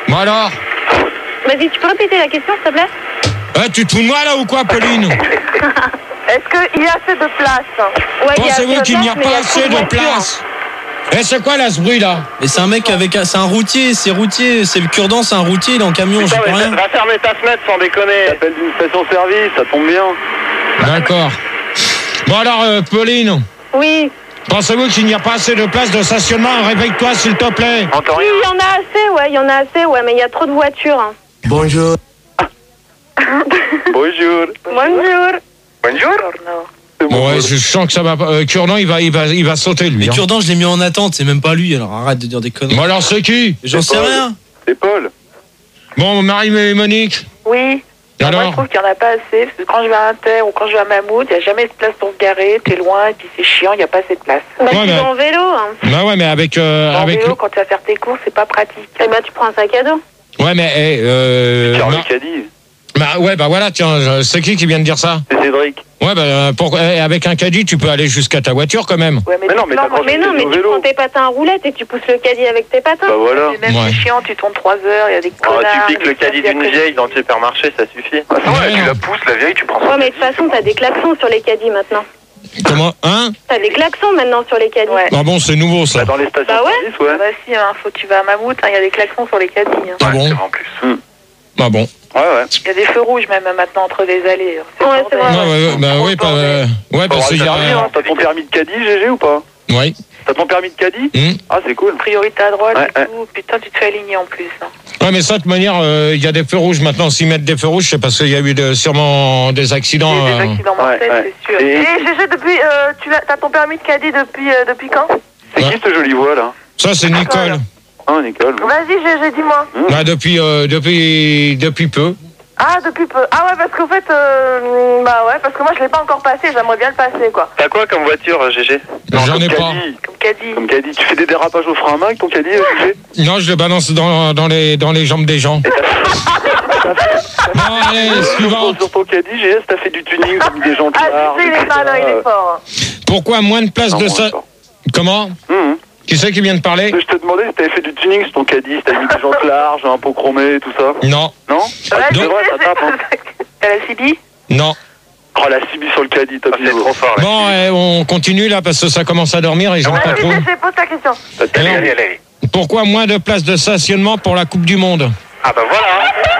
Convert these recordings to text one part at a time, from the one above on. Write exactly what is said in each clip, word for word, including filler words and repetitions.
Bon alors. Vas-y, tu peux répéter la question, s'il te plaît? Eh, tu te fous de moi là ou quoi, Pauline? Est-ce qu'il y a assez de place? Ouais, il y a assez Pensez-vous de qu'il n'y a place, mais il y pas a assez trop de voitures. place? Eh, c'est quoi là ce bruit là? Mais c'est un mec avec. C'est un routier, c'est routier. C'est le cure-dent, c'est un routier, il est en camion, j'y peux rien. Va fermer ta fenêtre sans déconner. T'appelles d'une station-service, ça tombe bien. D'accord. Bon alors, euh, Pauline, Oui. pensez-vous qu'il n'y a pas assez de place de stationnement? Réveille-toi s'il te plaît. Entends Oui, rien. il y en a assez, ouais, il y en a assez, ouais, mais il y a trop de voitures. hein. Bonjour. Bonjour. Bonjour. Bonjour. Bon, ouais, je sens que ça va pas. Euh, Cure-dent, il va, il va, il va sauter lui. Mais hein. cure-dent, je l'ai mis en attente, c'est même pas lui, alors arrête de dire des conneries. Bon alors, c'est qui? J'en sais Paul. rien. C'est Paul. Bon, Marie et Monique. Oui. Moi, je Alors? trouve qu'il n'y en a pas assez. Parce que quand je vais à Inter ou quand je vais à Mammouth, il n'y a jamais de place pour se garer. T'es loin et puis c'est chiant, il n'y a pas assez de place. Bah, Ouais, tu mais- vas en vélo. Hein. Bah ouais, mais avec, euh, En avec. vélo, quand tu vas faire tes courses, c'est pas pratique. Eh ben, tu prends un sac à dos. Ouais, mais eh, euh, Charles Ma- Caddy. bah ouais, bah voilà, tiens, je- c'est qui qui vient de dire ça? C'est Cédric. Ouais, bah euh, pour, eh, avec un caddie, tu peux aller jusqu'à ta voiture quand même. Ouais, mais, Mais non, mais t'as moi, pas- Mais non, mais au tu vélo. prends tes patins à roulettes et tu pousses le caddie avec tes patins. Bah voilà. mais même Ouais. c'est chiant, tu tournes trois heures, il y a des Oh, connards. tu piques le des caddie gens qui d'une après- vieille dans le supermarché, ça suffit. Ah, ça va, Ouais, tu non. la pousses, la vieille, tu prends Ouais, ça. mais de toute façon, t'as des klaxons sur les caddies maintenant. Comment? Hein? T'as des klaxons maintenant sur les caddies. Ouais. Ah bon, c'est nouveau ça. Bah, dans les stations Bah ouais. service, ouais. Ah bah si, hein, faut que tu vas à Mammouth, hein, il y a des klaxons sur les caddies. hein. Ah bon? En plus. Ah bon. Ouais, ouais. Il y a des feux rouges même maintenant entre les allées. hein. Ouais, le c'est bordel. vrai. Ouais, ouais, ouais, bah Trop oui, le pas, bordel. euh, ouais, parce qu'il y T'as a. t'as ton permis de caddie, G G, ou pas? Oui. T'as ton permis de caddie? Hum. Ah, c'est cool. Priorité à droite Ouais, et ouais. tout. Putain, tu te fais aligner en plus. hein. Ouais, mais ça, de toute manière, euh, il y a des feux rouges maintenant. S'ils mettent des feux rouges, c'est parce qu'il y a eu de- sûrement des accidents. Il y a des euh, accidents mortels, ouais, ouais. c'est sûr. Et- Et Gégé, depuis, euh, tu as, t'as ton permis de caddie depuis, euh, depuis quand? C'est Ouais. qui cette jolie voix, là? Ça, c'est Nicole. Ah, Nicole. Vas-y, Gégé, dis-moi. Bah, depuis, euh, depuis, depuis peu. Ah, depuis peu. Ah ouais, parce qu'en fait, euh, bah ouais, parce que moi je l'ai pas encore passé, j'aimerais bien le passer, quoi. T'as quoi comme voiture, G G? Non, J'en comme ai pas. caddie. Comme caddie. Comme caddie. Tu fais des dérapages au frein à main avec ton caddie, euh, G G? Non, je le balance dans, dans, les, dans les jambes des gens. Bon, allez, suivant. Sur ton caddie, G S, t'as fait du tuning, t'as mis des gens Ah, larges, tu sais, il est et cetera. malin, il est fort. hein. Pourquoi moins de place Non, de moi, ça? pas. Comment? Hum. Qui c'est qui vient de parler? Je te demandais si t'avais fait du tuning sur ton caddie, si t'avais mis des jantes larges, un pot chromé, tout ça. Non, Non? Ah, Vas-y, c'est vrai, ça tape, hein. T'as la C B? non. Oh, la C B sur le caddie, t'as Ah, c'est trop fort, là. Bon, eh, on continue là parce que ça commence à dormir et j'en pas Vas-y, trop. Gégé, pose ta question. Allez, allez, allez. Pourquoi moins de place de stationnement pour la Coupe du Monde? Ah bah voilà.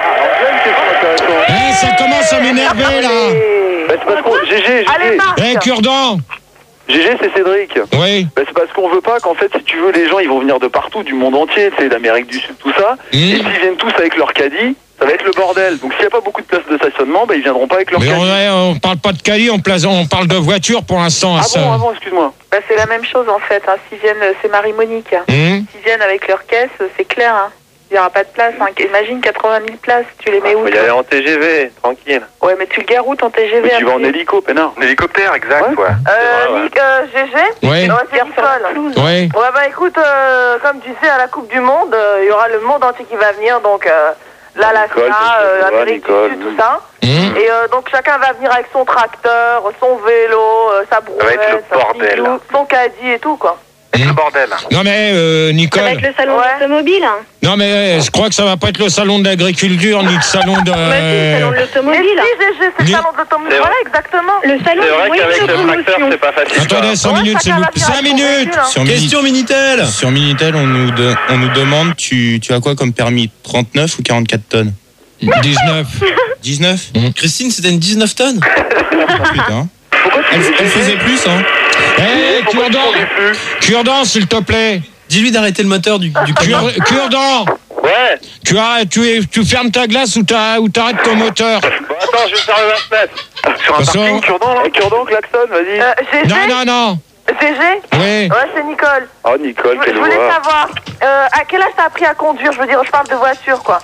Eh, ça commence à m'énerver là. Bah, c'est parce qu'on... G G, Allez, G G, marche. Eh, Cure-dent. G G, c'est Cédric. Oui. Bah, c'est parce qu'on veut pas qu'en fait, si tu veux, les gens, ils vont venir de partout, du monde entier, tu sais, d'Amérique du Sud, tout ça. Mmh. Et s'ils viennent tous avec leur caddie, ça va être le bordel. Donc s'il n'y a pas beaucoup de places de stationnement, bah, ils viendront pas avec leur Mais caddie. on, ouais, on parle pas de caddie, on, place- on parle de voiture pour l'instant. Ah ça. bon, ah bon, excuse-moi. Bah, c'est la même chose en fait. Hein. S'ils viennent, euh, c'est Marie-Monique. hein. Hum. S'ils viennent avec leur caisse, euh, c'est clair. Hein. Il n'y aura pas de place. Hein. Imagine quatre-vingt mille places. Tu les mets où Faut y toi aller en T G V, tranquille. Ouais, mais tu le gares où ton T G V? Mais tu vas en après hélico, peinard. En hélicoptère, exact, Ouais. ouais. Euh, C'est vrai, ouais. Nick, euh, Gégé? Oui. Ouais, c'est Nicole. Oui. Ouais, bah écoute, euh, comme tu sais, à la Coupe du Monde, euh, il y aura le monde entier qui va venir, donc euh, l'Alaska, Nicole, euh, ouais, l'Amérique du Nicole, Sud, oui. tout ça. Hum. Et euh, donc chacun va venir avec son tracteur, son vélo, euh, sa va être le brouette, sa bordel. pilou, son caddie et tout, quoi. C'est le bordel. Non mais euh, Ça Nicole. va être le salon Ouais. d'automobile. Hein. Non mais eh, je crois que ça va pas être le salon de l'agriculture ni le salon de. Bah, si, le salon de Mais l'automobile. si, Gégé, c'est Ni- le salon de l'automobile. C'est Voilà, vrai. exactement. Le salon C'est du vrai moyen qu'avec de le tracteur, locomotion. c'est pas facile. Attendez, cinq Ouais, minutes, s'il chacun vous va plaît. venir cinq avec son minutes. véhicule, hein. Sur, Mini- Question Minitel. sur Minitel, on nous, de- on nous demande tu, tu as quoi comme permis? trente-neuf ou quarante-quatre tonnes? dix-neuf. dix-neuf? Christine, c'était une dix-neuf tonnes. Putain. Pourquoi tu Elle, dis elle faisait plus, hein? Eh, Pourquoi tu Cure-dent. conduis plus? Cure-dent, s'il te plaît. Dis-lui d'arrêter le moteur du, du camion. Cure- Cure-dent. Ouais. Tu, as, tu, es- tu fermes ta glace ou t'as- ou t'arrêtes ton moteur. Bon, attends, je vais faire le vingt-neuf. Sur un Attention. parking, cure-dent, là. Cure-dent, klaxon, vas-y. Euh, Gégé? Non, non, non. Gégé? Oui. Ouais, c'est Nicole. Oh, Nicole, Je, quelle je voulais voix. savoir, euh, à quel âge t'as appris à conduire? Je veux dire, je parle de voiture, quoi.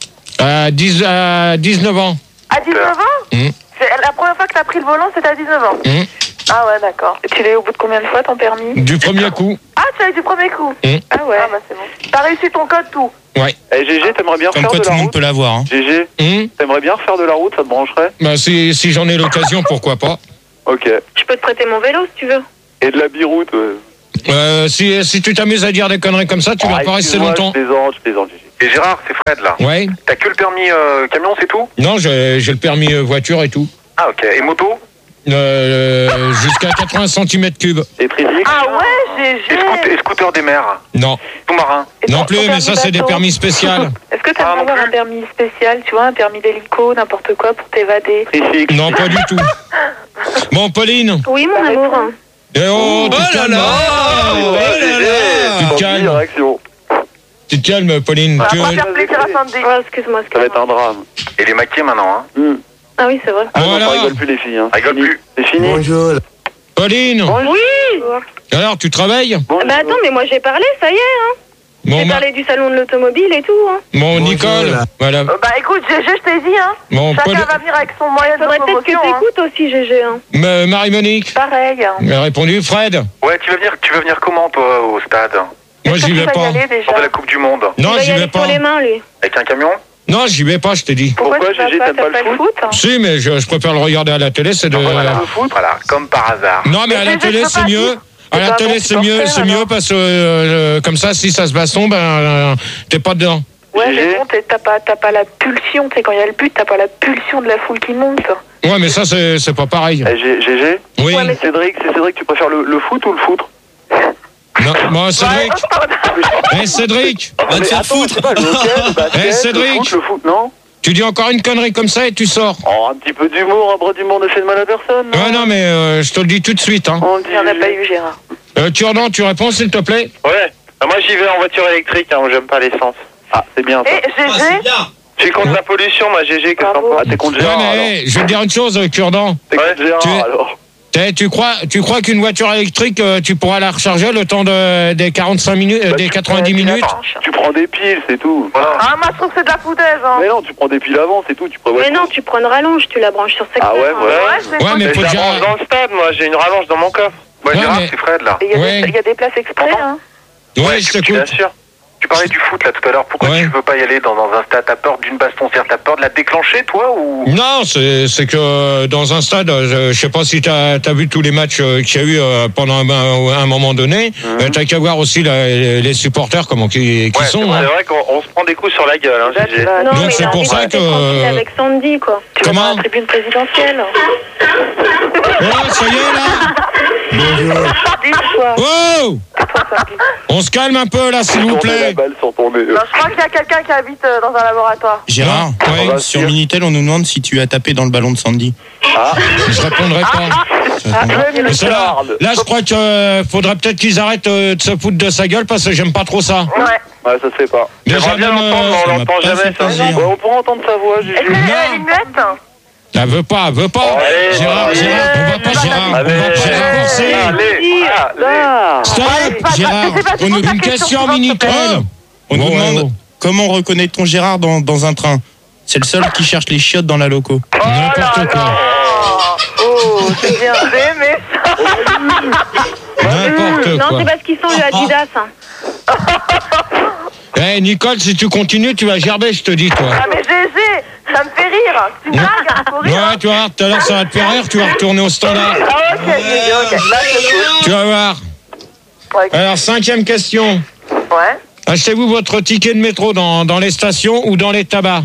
À dix, à dix-neuf ans. À dix-neuf ans? Mmh. C'est la première fois que t'as pris le volant, c'était à dix-neuf ans. Mmh. Ah ouais, d'accord. Et tu l'as eu au bout de combien de fois, ton permis? Du premier coup. Ah, tu l'as eu du premier coup? Mmh. Ah ouais. Ah bah c'est bon. T'as réussi ton code, tout? Ouais. Eh, G G, t'aimerais bien Comme refaire quoi de tout la le monde route? peut l'avoir, hein. G G, Hum. t'aimerais bien refaire de la route, ça te brancherait? Bah, si, si j'en ai l'occasion, pourquoi pas. Ok. Je peux te prêter mon vélo si tu veux. Et de la biroute, ouais. Euh, si, si tu t'amuses à dire des conneries comme ça, tu vas Ah, pas rester excuse-moi, longtemps. Je plaisante, je plaisante, G G. Et Gérard, c'est Fred là. Ouais. T'as que le permis euh, camion, c'est tout? Non, j'ai j'ai le permis euh, voiture et tout. Ah ok. Et moto? Euh, jusqu'à quatre-vingts centimètres cubes. Et tricycle? Ah ouais, Et, G G. scoot- et scooter des mers? Non. Sous-marin? Et Non ton- plus, ton mais permis ça, c'est des bateau permis spéciaux. Est-ce que t'as Ah, non avoir plus. un permis spécial, tu vois, un permis d'hélico, n'importe quoi pour t'évader? Tricycle. Non, pas du tout. Bon, Pauline. Oui, mon Bah, amour. réponds. Eh oh, tu Oh te là calmes. là hein. Oh là là Tu te Sandy, calmes. réaction. Tu te calmes, Pauline. Voilà, Tu- on va faire plaisir à Sandy. Oh, excuse-moi, Ça va être excuse-moi. un drame. Et les maquillés maintenant, hein? Hmm. Ah oui, c'est vrai. Ah non, Voilà. ça rigole plus les filles. Hein. Rigole Fini. plus. C'est fini. Pauline. Oui. Alors, tu travailles? Bonjour. Bah attends, mais moi j'ai parlé, ça y est, hein. Bon, J'ai ma- parlé du salon de l'automobile et tout, hein. bon Nicole. Voilà. Euh, bah écoute, G G, je t'ai dit, hein. Bon, Chacun Paul- va venir avec son moyen de Faudrait peut-être que locomotion. Hein. t'écoutes aussi, G G, hein. Ma- Marie-Monique. Pareil. Hein. Elle a répondu. Fred. Ouais, tu veux venir, tu veux venir comment toi au stade? Moi, Est-ce que j'y tu vais vas y pas. aller, déjà Pour la Coupe du Monde. Non, Il va y j'y vais aller pas. sur les mains, lui. Avec un camion? Non, j'y vais pas, je t'ai dit. Pourquoi, Pourquoi, tu vas Gégé, pas, t'aimes t'as pas le foot hein Si, mais je, je préfère le regarder à la télé, c'est de. Voilà, le foot voilà, comme par hasard. Non, mais Mais à la Gégé, télé, je peux c'est pas mieux. dire. À la C'est pas télé, bon c'est mieux, supporter, c'est mieux alors. parce que euh, comme ça, si ça se baston, ben euh, t'es pas dedans. Ouais, Gégé. mais bon, t'es- t'as pas, t'as pas la pulsion, tu sais, quand il y a le but, t'as pas la pulsion de la foule qui monte. Ouais, mais ça, c'est c'est pas pareil. Eh, G- Gégé. Oui. Ouais, mais- Cédric, c'est Cédric, tu préfères le, le foot ou le foutre? Non, bon, Cédric. Ouais, Eh, Cédric. Va te Mais faire attends, foutre. c'est pas le hockey, le basket, Eh, Cédric. le foot, le foot, non? Tu dis encore une connerie comme ça et tu sors. Oh, un petit peu d'humour, un bras d'humour de Shane Anderson. Ouais, non, mais euh, je te le dis tout de suite. Hein. On dit il n'y en a pas eu, Gérard. Euh, Turdan, tu réponds, s'il te plaît. Ouais. Ah, moi j'y vais en voiture électrique, hein, j'aime pas l'essence. Ah, c'est bien ça. Et Ah, G G, c'est bien. Je suis contre la pollution, moi G G, que Bravo. t'en penses? Ah, t'es contre Ouais, Gérard, alors. mais hey, je vais te dire une chose, euh, Turdan. T'es Ouais, contre Gérard, tu es- alors. T'es- Tu crois, tu crois qu'une voiture électrique, euh, tu pourras la recharger le temps de, des quarante-cinq minutes, euh, Bah, des tu- quatre-vingt-dix tu minutes? l'apprends. Tu prends des piles, c'est tout. Voilà. Ah, moi je trouve que c'est de la foutaise, hein. Mais non, tu prends des piles avant, c'est tout. Tu prévois Mais tout. non, tu prends une rallonge, tu la branches sur secteur. Ah ouais, hein. voilà. Ouais, c'est Ouais, tout. mais Mais faut je la déjà. branche dans le stade, moi j'ai une rallonge dans mon coffre. Ouais, Ouais, Gérard, mais- c'est Fred là. Et Il y, a Ouais. des- il y a des places exprès, hein. Ouais, je tu, tu t'écoute. l'assures. Tu parlais du foot là tout à l'heure, pourquoi Ouais. tu veux pas y aller dans, dans un stade? T'as peur d'une bastonnière, t'as peur de la déclencher toi ou... Non, c'est c'est que euh, dans un stade, euh, je, je sais pas si t'as as vu tous les matchs euh, qu'il y a eu euh, pendant un, un moment donné. Euh, t'as qu'à voir aussi la- les supporters comment qui, qui Ouais, sont. c'est vrai, hein. c'est vrai qu'on on se prend des coups sur la gueule, hein, Là, G G. tu vas, Non, Donc, mais c'est il a pour envie ça de rester que- tranquille avec Sandy, quoi. tu vas Comment dans la tribune présidentielle. Oh, ça y est là. Dis-toi. Oh, on se calme un peu là, s'il vous Tourner la plaît. balle sur ton nez. Non, je crois qu'il y a quelqu'un qui habite euh, dans un laboratoire. Gérard, Ouais. ouais, sur Minitel, on nous demande si tu as tapé dans le ballon de Sandy. Je répondrai pas. Ah, Le Mais c'est là, Charles. là, je crois qu'il faudrait peut-être qu'ils arrêtent euh, de se foutre de sa gueule parce que j'aime pas trop ça. Ouais. Ouais, ça se fait pas. Déjà, J'aimerais bien même, l'entendre, mais euh, on ça m'a l'entend pas jamais fait ça. plaisir. Ouais, on pourra entendre sa voix, Gégé. Est-ce qu'elle a une lunette? elle veut pas, elle veut pas. Allez, Gérard, allez, Gérard, on va pas, allez, Gérard, on allez, va pas allez, forcer. allez, allez. Ah. Stop, Ouais, pas- Gérard. c'est pas- c'est On pas nous ta une question, question s'il te Minitel. On nous Bon, demande ouais, comment reconnaît-on Gérard dans, dans un train. C'est le seul qui cherche les chiottes dans la loco. N'importe quoi. Oh, c'est bien. J'ai aimé ça. N'importe Non, quoi. c'est parce qu'ils sont le Adidas. Hein. Eh, Nicole, si tu continues, tu vas gerber, je te dis, toi. Ah, mais G G, ça me fait rire. Tu me blagues, hein, faut rire. Ouais, tu vas voir, tout à l'heure, ça va te faire rire, tu vas retourner au standard. Ah, ok, G G, ok. Là, c'est cool. Tu vas voir. Ouais. Alors, cinquième question. Ouais. Achetez-vous votre ticket de métro dans, dans les stations ou dans les tabacs?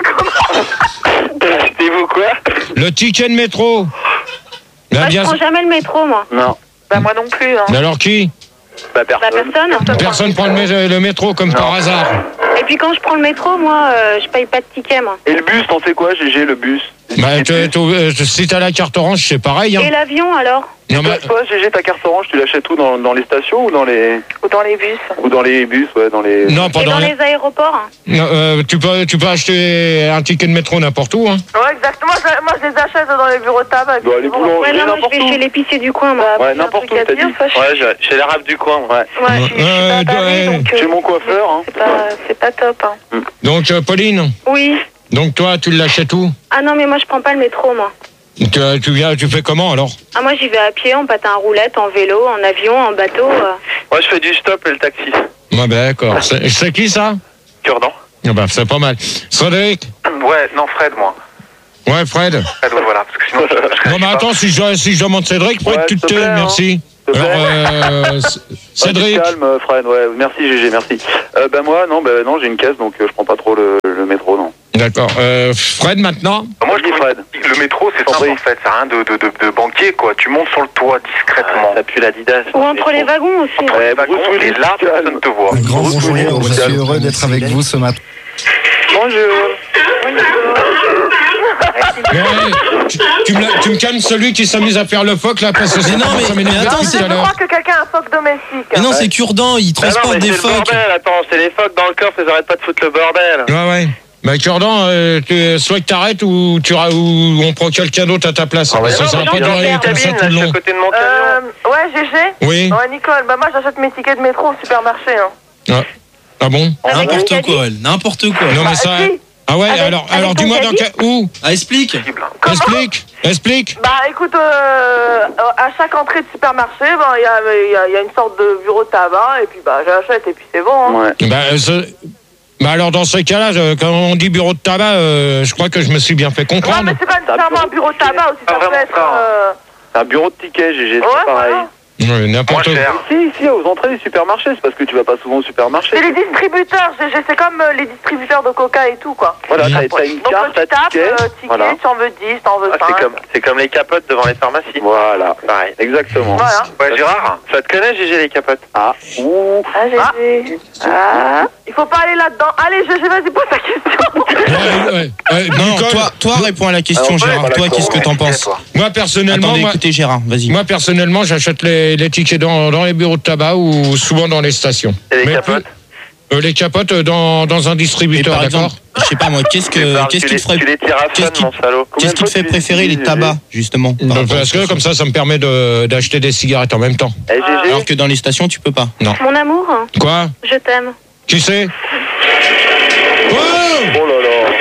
Achetez-vous quoi? Le ticket de métro. Là, Moi, je bien... prends jamais le métro, moi. Non, Bah, moi non plus, hein. Mais alors qui? pas Bah, personne. personne. Personne prend le, mé- le métro comme par hasard. Et puis quand je prends le métro, moi, euh, je paye pas de ticket, moi. Et le bus, t'en sais quoi, Gégé, le bus? Bah, tu- tu- euh, si t'as la carte orange, c'est pareil. Hein. Et l'avion, alors? Non, Toi, mais- toi, Gégé, ta carte orange, tu l'achètes où, dans, dans les stations ou dans les Ou dans les bus. ou dans les bus, ouais, dans les. non, pas Et dans dans les- les aéroports? Hein. Non, euh, tu peux, tu peux acheter un ticket de métro n'importe où. Hein. Ouais, exactement. Je- Moi, je les achète dans les bureaux de tabac. Dans les boulons. Ouais, non, moi, n'importe je vais où. chez l'épicier du coin, moi. Bah, Ouais, j'ai un n'importe truc où, à t'as dire, dit. ça, je- Ouais, j'ai- chez l'arabe du coin. Ouais. Ouais, je suis- je suis Euh, pas à Paris, ouais. donc, euh, Chez mon coiffeur, hein. c'est pas, c'est pas top, hein. Donc, euh, Pauline, Oui. donc toi, tu l'achètes où? Ah non, mais moi, je prends pas le métro, moi. tu, euh, tu viens, tu fais comment alors? Ah, moi, j'y vais à pied, en patin à roulette, en vélo, en avion, en bateau. euh. Moi je fais du stop et le taxi. Ouais, ben, d'accord. C'est c'est qui ça? Cure-dent. Ah bah, c'est pas mal. Frédéric? Ouais, non, Fred, moi. Ouais, Fred. Fred, ouais, voilà, parce que sinon je, je Non, mais attends, si je, si je demande Cédric, Fred, Ouais, tu te s'il te tais, plaît, hein. merci. S'il te Alors, plaît. euh, Cédric. Ah, calme, Fred, ouais, merci G G, merci. Euh, ben moi, non, ben non, j'ai une caisse, donc euh, je prends pas trop le, le métro, non. D'accord. Euh, Fred, maintenant. Moi, je dis Fred. Le métro, c'est simple en fait, c'est rien de, de, de, de banquier quoi. Tu montes sur le toit discrètement. Ça pue l'Adidas. Ou entre les wagons aussi. Entre les wagons, et là, personne ne te voit. Un grand bonjour, je suis heureux d'être avec vous ce matin. Bonjour. Ouais, tu, tu, me, la- tu me calmes celui qui s'amuse à faire le phoque là parce que Mais non, ça mais- ça mais m'énerve attends, depuis c'est- tout à Je l'heure. crois que quelqu'un a un phoque domestique. Mais non, c'est Cure-dent, il transporte des phoques. attends, c'est les phoques dans le coffre, ils arrêtent pas de foutre le bordel. Ouais, ouais. Bah, Cure-dent, euh, tu- soit que t'arrêtes ou, tu, ra- ou on prend quelqu'un d'autre à ta place. Ah ouais, Parce que non, ça va mais pas non, durer dans comme ça tout le long. côté de mon Euh, ouais, G G. Oui. Ouais, Nicole, bah moi j'achète mes tickets de métro au supermarché. Hein. Ah, ah bon? N'importe quoi, elle, n'importe quoi. Non, mais Bah, ça. si. Ah ouais, Avec- alors, avec alors ton dis-moi dans caddie quel. Où? Ah, explique. Comment Explique, explique. Bah écoute, euh, à chaque entrée de supermarché, bah, il y, a, il y a- il y a une sorte de bureau de tabac, et puis bah j'achète, et puis c'est bon. Hein. Ouais. Bah, euh, ce- bah alors dans ce cas-là, je- quand on dit bureau de tabac, euh, je crois que je me suis bien fait Ouais, comprendre. mais c'est pas nécessairement un bureau de tabac aussi, Pas ça peut vraiment être... ça, hein. Euh... C'est un bureau de tickets, G G, c'est Ouais, pareil. voilà. Ouais, n'importe Moins où. cher. Si, si, aux entrées du supermarché, c'est parce que tu vas pas souvent au supermarché. C'est les distributeurs, G G, c'est comme euh, les distributeurs de coca et tout, quoi. Voilà, Oui. t'as t'as une Donc carte, tu t'as tapes, ticket. euh, ticket, Voilà. tu en veux dix, t'en veux Ah, c'est cinq. comme, c'est comme les capotes devant les pharmacies. Voilà, Pareil. exactement. Voilà. Ouais, Gérard, ça te connaît, G G, les capotes? Ah, ouh. Ah, G G. Ah. Il faut pas aller là-dedans. Allez, G G, vas-y, pose ta question. Ouais, ouais. Ouais, Non, Nicole, toi, toi réponds à la question, Alors, ouais, Gérard. voilà, Toi, comment qu'est-ce que t'en Ouais, penses? toi. moi personnellement, Attendez, moi, écoutez Gérard, vas-y. moi personnellement, j'achète les, les tickets dans, dans les bureaux de tabac ou souvent dans les stations. Et les Mais capotes? plus- euh, les capotes euh, dans, dans un Et distributeur, par d'accord. exemple, je sais pas moi, qu'est-ce Tu que parles, qu'est-ce tu qui les- te ferait Tu les tires à qu'est-ce fun, qui- mon salaud. qu'est-ce qui te fait préférer les tabacs justement par Donc, rapport parce aux que comme stations ça, ça me permet de- d'acheter des cigarettes en même temps. Eh, G G, Alors que dans les stations, tu peux pas. Mon amour, Quoi? je t'aime. Qui c'est? Oh! oh là là.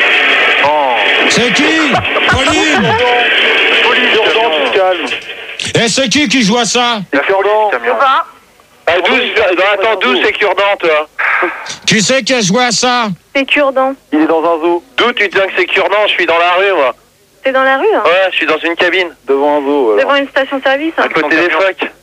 Oh. C'est qui? Pauline! Cure-dent, tu te calmes. Et c'est qui qui joue à ça? C'est Cure-dent. Tu vas Ah, douze, attends, douze, c'est Cure-dent, toi. Qui c'est qui a joué à ça? C'est Cure-dent. Il est dans un zoo. D'où tu te dis que c'est Cure-dent? Je suis dans la rue, moi. C'est dans la rue, hein, Ouais, je suis dans une cabine. Devant un zoo, alors. devant une station-service. Hein. À côté des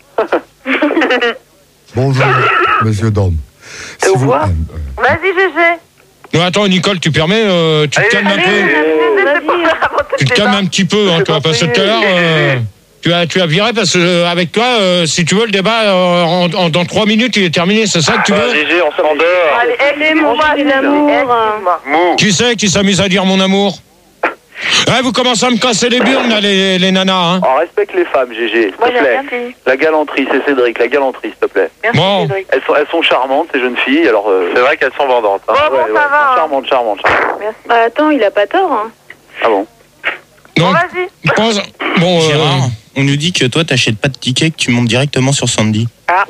phoques. Bonjour, monsieur Dom. Et au revoir. Vas-y, G G. Non, attends, Nicole, tu permets, euh, tu te calmes un Allez, peu. c'est pas inventer Tu le te calmes débat. un petit peu, hein, C'est toi, pas parce que tout à prié. l'heure, euh, tu as, tu as viré parce que euh, avec toi, euh, si tu veux, le débat, euh, en, en- dans trois minutes, il est terminé, c'est ça que tu Ah, veux? G G, on s'en dehors. Allez, excuse-moi, Allez, mon amour. excuse-moi. Mou. Qui c'est qui s'amuse à dire mon amour? Ouais, vous commencez à me casser les burnes, là, les, les nanas, hein. On respecte les femmes, G G, s'il Moi, te j'ai plaît. rien dit. La galanterie, c'est Cédric, la galanterie, s'il te plaît. Merci, Bon. Cédric. Elles sont, elles sont charmantes, ces jeunes filles, alors... Euh, C'est vrai qu'elles sont vendantes. Hein. Bon, bon, ouais, ça ouais, va. hein. charmantes, charmantes, charmantes. Bah, attends, il a pas tort. Hein. Ah bon? Bon, Donc, vas-y. pense- bon, euh, Gérard, on nous dit que toi, t'achètes pas de tickets, que tu montes directement sur Sandy. Ah,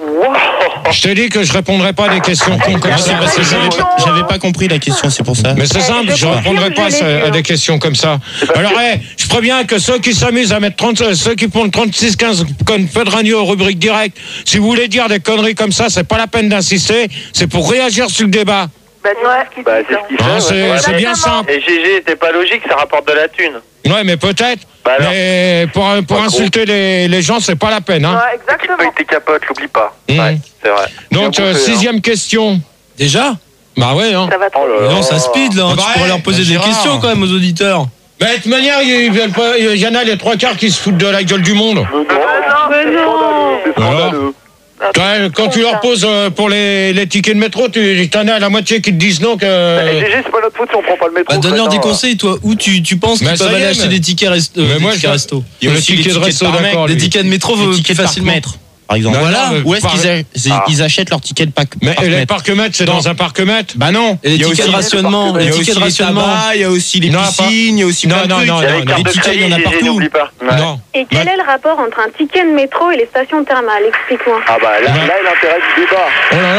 je t'ai dit que je répondrai pas à des questions cons comme Non, ça. c'est parce que j'avais question, pas, hein. j'avais pas compris la question, c'est pour ça. Mais c'est simple, je je confirme, répondrai je pas l'ai à, vu, à hein. des questions comme ça. Alors, hey, je préviens que ceux qui s'amusent à mettre trente, euh, ceux qui font le trente-six quinze comme Pedranio aux rubriques directes, si vous voulez dire des conneries comme ça, c'est pas la peine d'insister, c'est pour réagir sur le débat. bah, ouais. Bah, c'est ce qu'il fait. Hein, ouais. c'est Ouais. c'est bien simple. Et G G, t'es pas logique, ça rapporte de la thune. Ouais, mais peut-être. Bah alors. Mais pour, pour Pas insulter les, les gens, c'est pas la peine. Hein. Ouais, Tu exactement. payes tes capotes, l'oublie pas. Mmh. Ouais, c'est vrai. Donc, Bien euh, bouffé, hein. sixième question. Déjà? Bah ouais, hein. Ça va trop. Oh là Mais là. non, ça speed là, Ah tu bah pourrais ouais, leur poser bah des Gérard. questions quand même aux auditeurs. Bah, de toute manière, il veulent pas- il y en a les trois quarts qui se foutent de la gueule du monde. Mais non, Mais c'est non. scandaleux, c'est Alors scandaleux. Ouais, quand tu leur poses euh, pour les, les tickets de métro, tu t'en as à la moitié qui te disent non que. Eh, G G, c'est pas notre faute si on prend pas le métro. Bah, donne-leur Fred, des hein. conseils, toi, où tu, tu penses qu'ils Mais ça peuvent y aller est, acheter mais- des tickets resto. Mais des moi, tickets je- resto. Il y a Le aussi les ticket de tickets resto, par mec, d'accord, Des lui. tickets de métro les plus tickets facilement. parc-mètre, par exemple. Non, Voilà. non, Où est-ce par- qu'ils a- c'est- Ah. ils achètent leurs tickets de pack- Mais et les parc-mètre? parcs-mètres, c'est Dans- dans un parc-mètre? Bah non. Et les Il y a tickets aussi- de rationnement, il y les a tickets aussi de les rationnement. tabacs, il y a aussi les Non, pas- piscines, il y a aussi Non, plein de non, trucs. non, Il y a non, les non. cartes Les de tickets, il y en a crédit, G G, partout. n'oublie pas. Ouais. Non. Et quel est le rapport entre un ticket de métro et les stations thermales? Explique-moi. Ah bah là, là est l'intérêt du débat. Oh là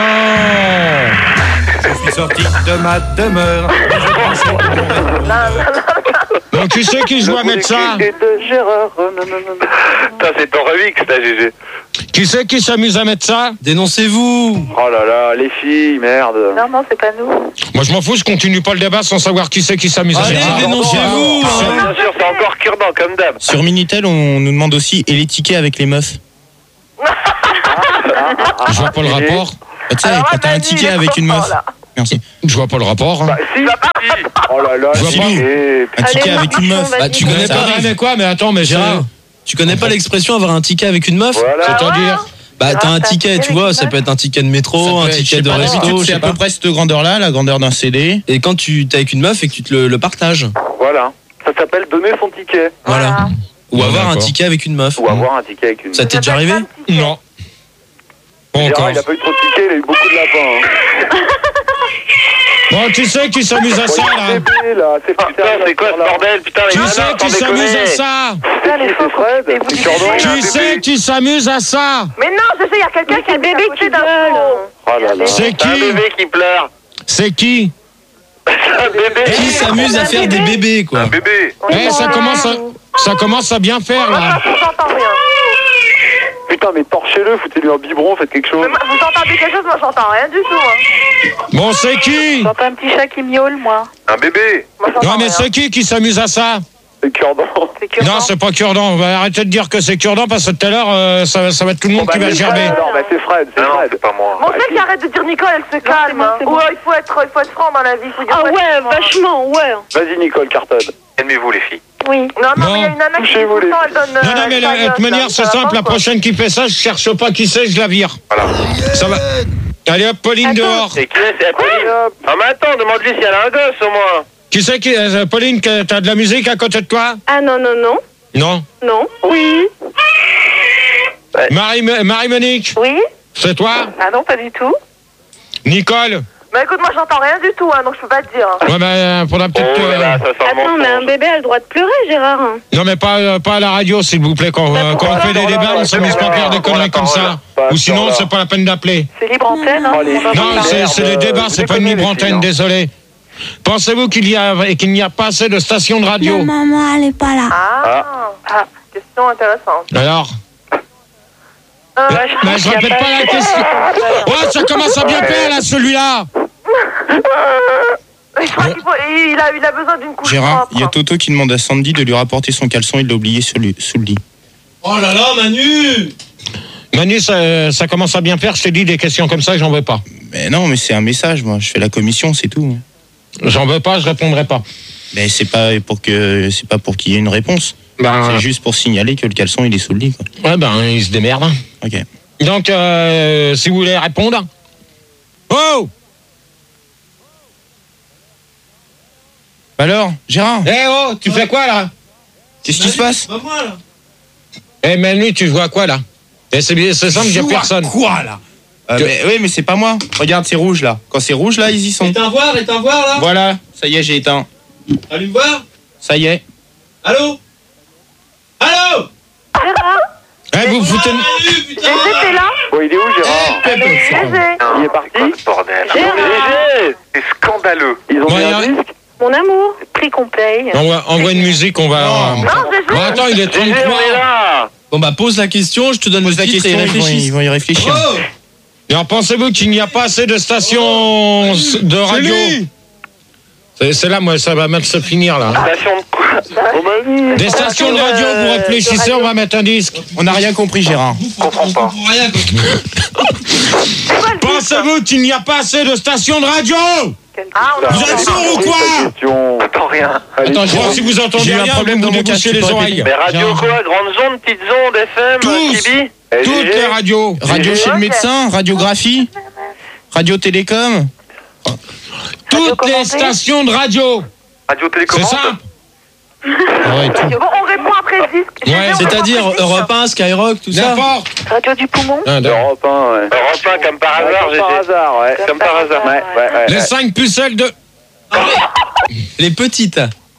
là. Je suis sorti de ma demeure. Donc tu sais qui joue à mettre ça? Et de Gérard, non, non, non, non. Putain, c'est ton remix, là, G G. Qui c'est qui s'amuse à mettre ça? Dénoncez-vous. Oh là là, les filles, merde. Non, non, c'est pas nous. Moi je m'en fous, je continue pas le débat sans savoir qui c'est qui s'amuse à Allez, mettre ça. dénoncez-vous. Ah, hein. bien sûr, c'est encore cure-dent, comme d'hab. Sur Minitel, on nous demande aussi et les tickets avec les meufs. Ah, Je vois pas le rapport. Bah, tu sais, Alors là, quand t'as un Manu, ticket il est avec trop une fort, meuf. là. Merci. Je vois pas le rapport. Hein. Bah, si, si. Oh là là, Je vois si. pas. Et- Un ticket Allez, avec une meuf. vas-y. Bah, tu connais Ça pas, arrive. mais quoi? Mais attends, mais Gérard, Gérard. tu connais pas l'expression avoir un ticket avec une meuf? Voilà. C'est-à-dire. Bah, t'as un t'as un ticket, ticket tu vois, avec ça une peut être un ticket de Ça métro, un peut être, je ticket sais de pas, resto, d'habitude, je c'est sais à peu pas. près cette grandeur-là, la grandeur d'un C D. Et quand tu t'es avec une meuf et que tu te le, le partages. Voilà. Ça s'appelle donner son ticket. Voilà. Ou Ouais, avoir un d'accord. ticket avec une meuf. Ou avoir un ticket avec une. Ça t'est déjà arrivé? Non. Pas Gérard, encore. il a pas eu trop de tickets, il a eu beaucoup de lapins. Hein. Bon, tu sais qui s'amuse à Oh, ça, il y a un là. bébé, là. C'est Putain, c'est quoi ce bordel? Putain, les Tu nanas, sais sans qui s'amuse déconner. à ça. Putain, les C'est faux, Fred, occupez-vous c'est du Cordon. bébé. Il y a un Tu sais bébé. qui s'amuse à ça. Mais non, je sais, il y a quelqu'un qui a le bébé qui d'un gueule. Oh là là. C'est C'est un qui? bébé qui pleure. C'est qui? C'est un bébé. Qui s'amuse à faire des bébés, quoi. Un bébé. Eh, ça commence à, ça commence à bien faire, là. Moi, je n'entends rien. Putain, mais torchez-le, foutez-lui un biberon, faites quelque chose. Mais moi, vous entendez quelque chose? Moi, j'entends rien du tout. Hein. Bon, c'est qui? J'entends un petit chat qui miaule, moi. Un bébé. Moi, j'entends Non, mais rien. c'est qui qui s'amuse à ça? C'est cure-dent. C'est cure-dent. Non, c'est pas cure-dent. On va arrêter de dire que c'est cure-dent parce que tout à l'heure, euh, ça, ça va être tout le monde qui va c'est gerber. Fred. Non, bah c'est Fred, c'est Non, Fred. c'est pas moi. Bon, on sait qu'il arrête de dire Nicole, elle se calme. bon, c'est bon. Ouais, il faut être, il faut être franc dans la vie. Il faut dire Ah ouais, franchement. vachement, ouais. Vas-y, Nicole, cartonne. Calmez-vous, les filles. Oui. Non, non, Bon. mais il y a une nana qui dit Touchez-vous, tout le les temps, elle donne. Non, non, mais la- de toute manière, c'est simple. La prochaine qui fait ça, je cherche pas qui c'est, je la vire. Voilà. Ça va. Allez hop, Pauline Attends. dehors. Et qui est? C'est Pauline. Ah, mais attends, demande-lui si elle a un gosse, au moins. Qui c'est qui. euh, Pauline, que- t'as de la musique à côté de toi? Ah non, non, non. Non. Non. Oui. Marie, Marie-Monique, Oui. c'est toi? Ah non, pas du tout. Nicole? Mais écoute, moi, j'entends rien du tout, hein, donc je peux pas te dire. Ouais, ben, pour la petite. Oh là là, euh, ça sent le Attends, mais un mensonge. bébé a le droit de pleurer, Gérard. Non, mais pas, euh, pas à la radio, s'il vous plaît. Quand, euh, quand on fait des débats, on s'amuse pas à faire des conneries comme ça. Ou sinon, c'est pas la peine d'appeler. C'est libre antenne, hein. Oh, les Non, filles, c'est merde, c'est les débats, vous c'est pas une déconnez, libre les filles, antenne, hein. désolé. Pensez-vous qu'il y a et qu'il n'y a pas assez de stations de radio? maman, elle est pas là. Ah. Ah. Question intéressante. Alors? Euh, Ben, je répète pas la question. Oh, ça commence à bien faire, là, celui-là. je crois qu'il faut, il a, il a besoin d'une couche Gérard, propre. il y a Toto qui demande à Sandy de lui rapporter son caleçon, il l'a oublié sur le- sous le lit. Oh là là, Manu! Manu, ça, ça commence à bien faire. Je t'ai dit des questions comme ça, j'en veux pas. Mais non, mais c'est un message, moi. Je fais la commission, c'est tout. J'en veux pas, je répondrai pas. Mais c'est pas pour que c'est pas pour qu'il y ait une réponse. Ben, C'est juste pour signaler que le caleçon il est sous le lit, quoi. ouais, ben, il se démerde. Ok. Donc, euh, si vous voulez répondre. Oh! Alors, Gérard, Eh oh, tu fais quoi, là? qu'est-ce qui se passe? Pas moi, là. Eh, Manu, tu joues à quoi, là? Eh, c'est c'est simple, il y a personne. Quoi là euh, Que- mais, Oui, mais c'est pas moi. Regarde, c'est rouge là. Quand c'est rouge là, ils y sont. Éteins voir, éteins voir, là. Voilà, ça y est, j'ai éteint. Allume voir. Ça y est. Allô? Allô? Eh, vous foutez. Ah, Manu, putain! G G, t'es là? Bon, il est où, Gérard Eh, ben, G G. Il est parti? C'est quoi ce bordel? Gérard. C'est scandaleux. Ils ont Ouais, mis y un a- disque? Mon amour, prix qu'on paye. Envoie, envoie une musique, on va. Non. euh, Non, G G. Bon, attends, il est G G, on est trente-trois. là. Bon bah pose la question, je te donne Pose le la titre question, et ils vont, y- réfléchis. ils vont y réfléchir. Oh! Alors, pensez-vous qu'il n'y a pas assez de stations de radio? C'est c'est là, moi, ça va mal se finir, là. Station de quoi? Oh, Manu! Des stations de radio, vous réfléchissez, on va mettre un disque. On n'a rien compris, Gérard. comprends pas. comprends rien, quoi. Pensez-vous qu'il n'y a pas assez de stations de radio? Ah, on a Vous êtes sourds ou Oui, quoi? ta question. Attends, rien. Allez, Attends, Gérard. Bon, si vous entendez J'ai eu un rien, problème vous dans mon débouchez casque, les tu peux oreilles. répéter. Mais radio Gérard. quoi? Grande zone, petite zone, F M, Tous. T V? Eh, Toutes G G. les radios. Radio chez le Ok. médecin, radiographie, radio télécom. Toutes les stations de radio. Radio C'est télécommande? simple. Ah ouais, tout. Bon, on répond après le disque. G G, Ouais, on répond C'est-à-dire après le disque. Europe un, Skyrock, tout ça. N'importe. Radio du poumon. Ah, d'accord. Europe un, ouais. Europe un, comme par hasard, Ouais, comme par G G. hasard, ouais. Comme par hasard. Ouais, ouais, ouais. Les ouais. cinq pucelles de. Les petites.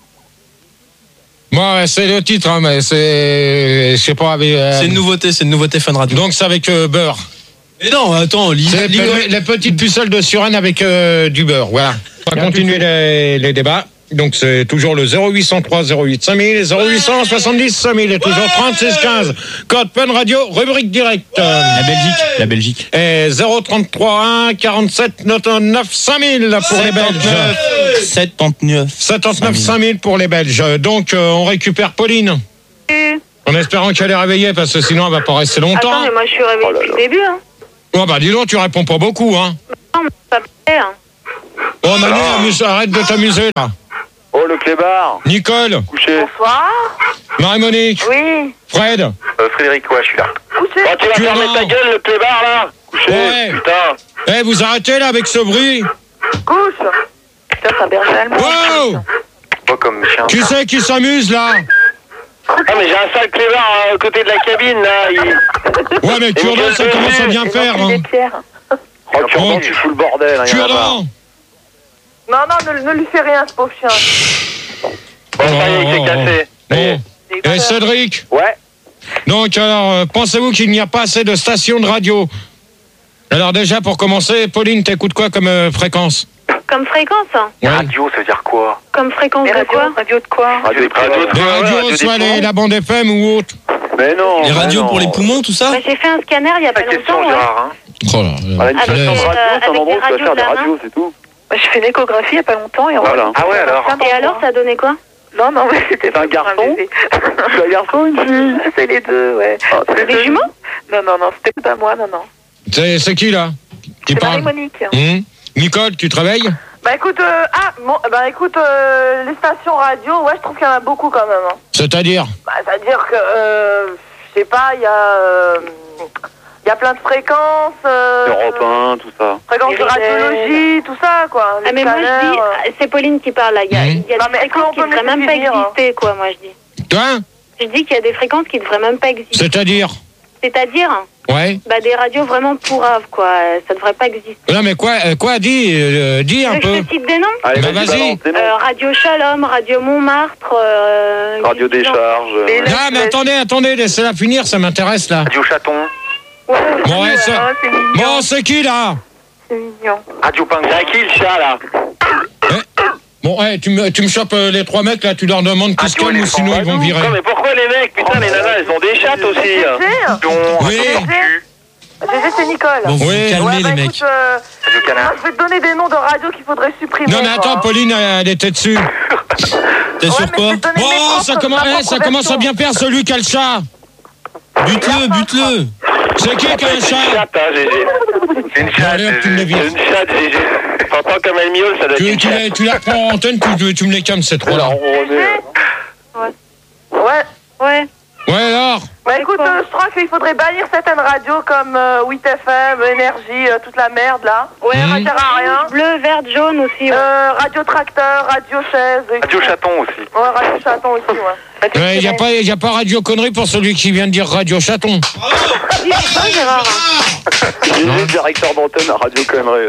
Bon, ouais, c'est le titre, hein, mais c'est. Je sais pas. Avec, euh, C'est une nouveauté, c'est une nouveauté Fun Radio. Donc, c'est avec euh, beurre. Mais non, attends, lis. C'est lis- les, les petites pucelles de Suresnes avec euh, du beurre. Voilà. On va continuer les, les débats. Donc, c'est toujours le zéro huit cent trois zéro huit cinq mille et zéro huit cent soixante-dix cinq mille et toujours trente-six quinze. Code Fun Radio, rubrique directe. La Belgique, la Belgique. Et zéro trente-trois un quarante-sept neuf cinq mille pour les Belges. soixante-neuf. soixante-neuf cinq mille pour les Belges. Donc, euh, on récupère Pauline. En espérant qu'elle est réveillée, parce que sinon, elle va pas rester longtemps. Attends, mais moi je suis réveillée Oh là depuis là. le début. Hein. Oh bah dis donc, tu réponds pas beaucoup, hein. Non, mais ça me plaît, hein. Oh Manu, amuse, arrête de t'amuser, là. Oh, le clébard. Nicole, Couché. Bonsoir. Marie-Monique, Oui. Fred, Euh, Frédéric, ouais, je suis là. Couché. Oh, tu vas Tu fermer rends. ta gueule, le clébard, là. Couché. Ouais. Putain. eh, vous arrêtez, là, avec ce bruit. Couche. Putain, c'est un berger allemand. Wow. Pas comme chien. Qui c'est qui s'amuse, là? Ah, mais j'ai un sale clébard à côté de la cabine, là. Il... Ouais, mais Cure-dent, ça commence à bien faire, hein. Oh, Cure-dent, tu fous le bordel. Hein, y en a marre. Cure-dent. Non, non, ne, ne lui fais rien, ce pauvre chien. Bon, ça y est, il s'est Oh, cassé. Bon. Et Cédric, Ouais. donc alors, euh, pensez-vous qu'il n'y a pas assez de stations de radio? Alors déjà, pour commencer, Pauline, t'écoutes quoi comme euh, fréquence? Comme fréquence, hein. Ouais. Radio, ça veut dire quoi? Comme fréquence de quoi? Radio de quoi? Radio de Radio Des radios, soit les- la bande F M ou autre. Mais non. Les mais radios non. pour les poumons, tout ça? Bah, j'ai fait un scanner il y a pas La question, longtemps, ouais. Gérard, hein. Oh là, Voilà, une Avec, station de euh, radio, c'est un avec endroit des où tu vas radios faire de des la main. radios, c'est tout. Bah, j'ai fait une échographie il y a pas longtemps. Et on Voilà. Ah ouais, alors? Et alors, ça donnait quoi? Non, non, mais c'était C'est un pas pour garçon bébé. C'est un garçon ou une fille? C'est les deux, ouais. C'est des jumeaux? Non, non, non, c'était pas moi, non, non. c'est c'est qui là qui C'est parle? Marie-Monique. Hum Nicole, tu travailles? Bah écoute, euh, ah, bon, bah écoute, euh, les stations radio, ouais, je trouve qu'il y en a beaucoup quand même. Hein. C'est-à-dire? Bah, c'est-à-dire que, euh, je sais pas, il y a, euh, il y a plein de fréquences. Euh, Europe un, tout ça. Fréquences de Les radiologie, tout ça, quoi. Les Ah, mais moi, je scanners, dis, euh. c'est Pauline qui parle, là. Il y a, Mhm. il y a Non, des mais est-ce qu'on fréquences qui peut me devraient même laisser pas finir, hein? exister, quoi, moi, je dis. Toi? Je dis qu'il y a des fréquences qui devraient même pas exister. C'est-à-dire? C'est-à-dire, Ouais. bah, des radios vraiment pourraves, quoi. Ça devrait pas exister. Non mais quoi, euh, quoi, dis, euh, dis un Tu veux que peu. je te cite des noms? Allez, Bah, vas-y, vas-y. balance, c'est bon. Euh, Radio Shalom, Radio Montmartre. Euh, Radio décharge. Les- euh, Ah mais attendez, attendez, laissez-la finir, ça m'intéresse là. Radio Chaton. Ouais, Bon, ouais, ça- Ouais, c'est mignon. Bon, c'est qui là? C'est mignon. Radio Pingouin. C'est à qui le chat, là? Bon, ouais, tu me, tu me chopes euh, les trois mecs là, tu leur demandes qu'ils se Radio calment ou éléphant. sinon ils vont virer. Non, mais pourquoi les mecs? Putain, les nanas, elles ont des chattes aussi. G hein. G, Don, Oui. Radio Cul, G G, c'est Nicole. Bon, vous Oui. vous calmez, Ouais, bah, les mecs. écoute, euh, Radio moi, Canard. je vais te donner des noms de radios qu'il faudrait supprimer. Non mais attends, quoi. Pauline, elle, elle était dessus. T'es Ouais, sur mais quoi? je vais te donner mes Bon, propres- ça, commence, ma eh, propre ça commence à version. bien faire celui qui a le chat. Bute-le, bute-le. C'est qui qui a un C'est une chat? chatte, hein, G G. C'est une Bon, chatte. allez hop, tu me les C'est vires. une chatte, G G. T'entends comme elle miaule, ça doit être Tu, une tu, chatte. la- tu la prends en antenne, tu, tu me les calmes ces trois là. Ouais. ouais. Ouais alors? Bah écoute, euh, je crois qu'il faudrait bannir certaines radios comme euh, huit F M, Énergie, euh, toute la merde là. Ouais, Mhm. Ça sert à rien. bleu, vert, jaune aussi. Ouais. Euh, radio Tracteur, Radio Chaise. et Radio tout. Chaton aussi. Ouais, Radio Chaton aussi, ouais. Il n'y a, pas- y a pas radio connerie pour celui qui vient de dire radio chaton. Dis, c'est pas Gérard. G G, directeur d'antenne à Radio Connerie.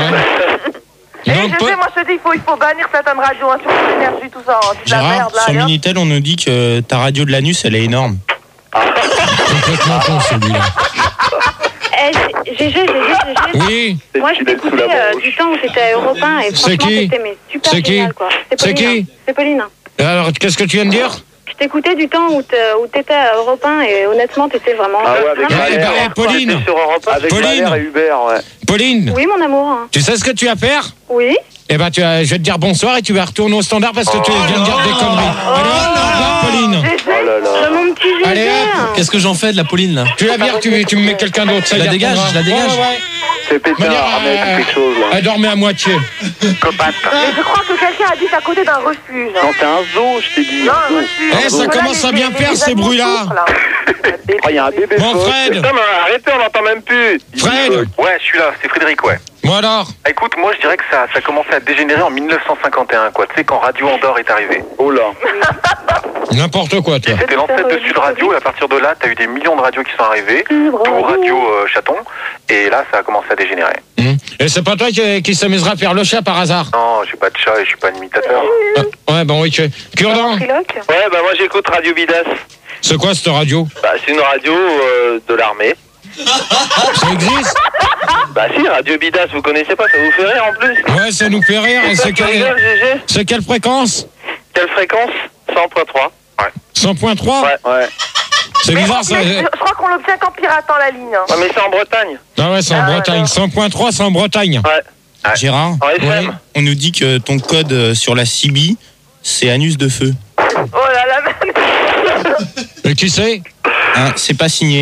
Et Donc, je sais, moi je te dis, il faut, il faut bannir certaines radios, hein, sur l'énergie, tout ça, hein, toute la Gérard, merde là. sur allez, hop. Minitel, on nous dit que ta radio de l'anus, elle est énorme. complètement con celui-là. Eh, G G, G G, G G. Oui, Moi, je t'écoutais euh, du temps où t'étais à Europe un et C'est franchement, qui c'était mais super C'est qui génial, quoi. C'est Pauline, qui hein. C'est Pauline. alors qu'est-ce que tu viens de dire? Je t'écoutais du temps où t'es- où t'étais à Europe un et honnêtement, t'étais vraiment... Ah ouais, avec vraiment Ouais, Valère. bah, super, quoi. Pauline. C'était sur Europe un avec Pauline. Valère et Hubert, ouais. Pauline, Oui, mon amour. hein. tu sais ce que tu vas faire? Oui. Eh ben, tu vas- je vais te dire bonsoir et tu vas retourner au standard parce que tu viens de dire des conneries. Allez, hop, au revoir, Pauline. G G, Oh là là. C'est mon petit G G. Allez, hop. Qu'est-ce que j'en fais de la Pauline là? Tu la vires, tu, tu me mets quelqu'un d'autre. ça Je la y dégage, retournera. je la dégage. Ouais, ouais, ouais. C'est pété Manière, un armée, euh, quelque chose, là. Elle dormait à moitié. Copate. mais je crois que quelqu'un habite à côté d'un refuge. hein. Non, c'est un zoo, je t'ai dit. Non, un un zoo. refuge. Eh, ça Voilà, commence à les- bien les- faire, les ces animaux bruits-là. souffrent, là. Oh, il y a un bébé Bon, phoque. Fred. Putain, mais arrêtez, on n'entend même plus. Fred. Ouais, je suis là, c'est Frédéric, ouais. Bon alors, Ah, écoute, moi je dirais que ça, ça commençait à dégénérer en mille neuf cent cinquante et un, quoi. Tu sais, quand Radio Andorre est arrivé. Oh là. n'importe quoi, toi. C'était l'ancêtre de Sud Radio, et à partir de là, t'as eu des millions de radios qui sont arrivées, tout Radio euh, Chaton, et là, ça a commencé à dégénérer. Hum. Et c'est pas toi qui, qui s'amusera à faire le chat par hasard? Non, j'ai pas de chat et je suis pas un imitateur. Ah, ouais, bon, ok. Cure-dent, Triloque. Ouais, bah moi j'écoute Radio Bidas. c'est quoi cette radio? Bah, c'est une radio euh, de l'armée. Ça existe? Bah si, Radio Bidas, vous connaissez pas, ça vous fait rire en plus. Ouais, ça nous fait rire. Et c'est Tu rigoles, quelle, G G? c'est quelle fréquence? Quelle fréquence? cent point trois. cent point trois? Ouais, ouais. C'est Mais, bizarre ça. mais je, je crois qu'on l'obtient qu'en piratant la ligne. hein. Ouais, mais c'est en Bretagne. Ah ouais, c'est en Ah, Bretagne. non. cent point trois, c'est en Bretagne. Ouais. Gérard, En F M. Ouais. on nous dit que ton code euh, sur la C B, c'est anus de feu. Oh là là, mais- Et qui c'est? Hein, c'est pas signé.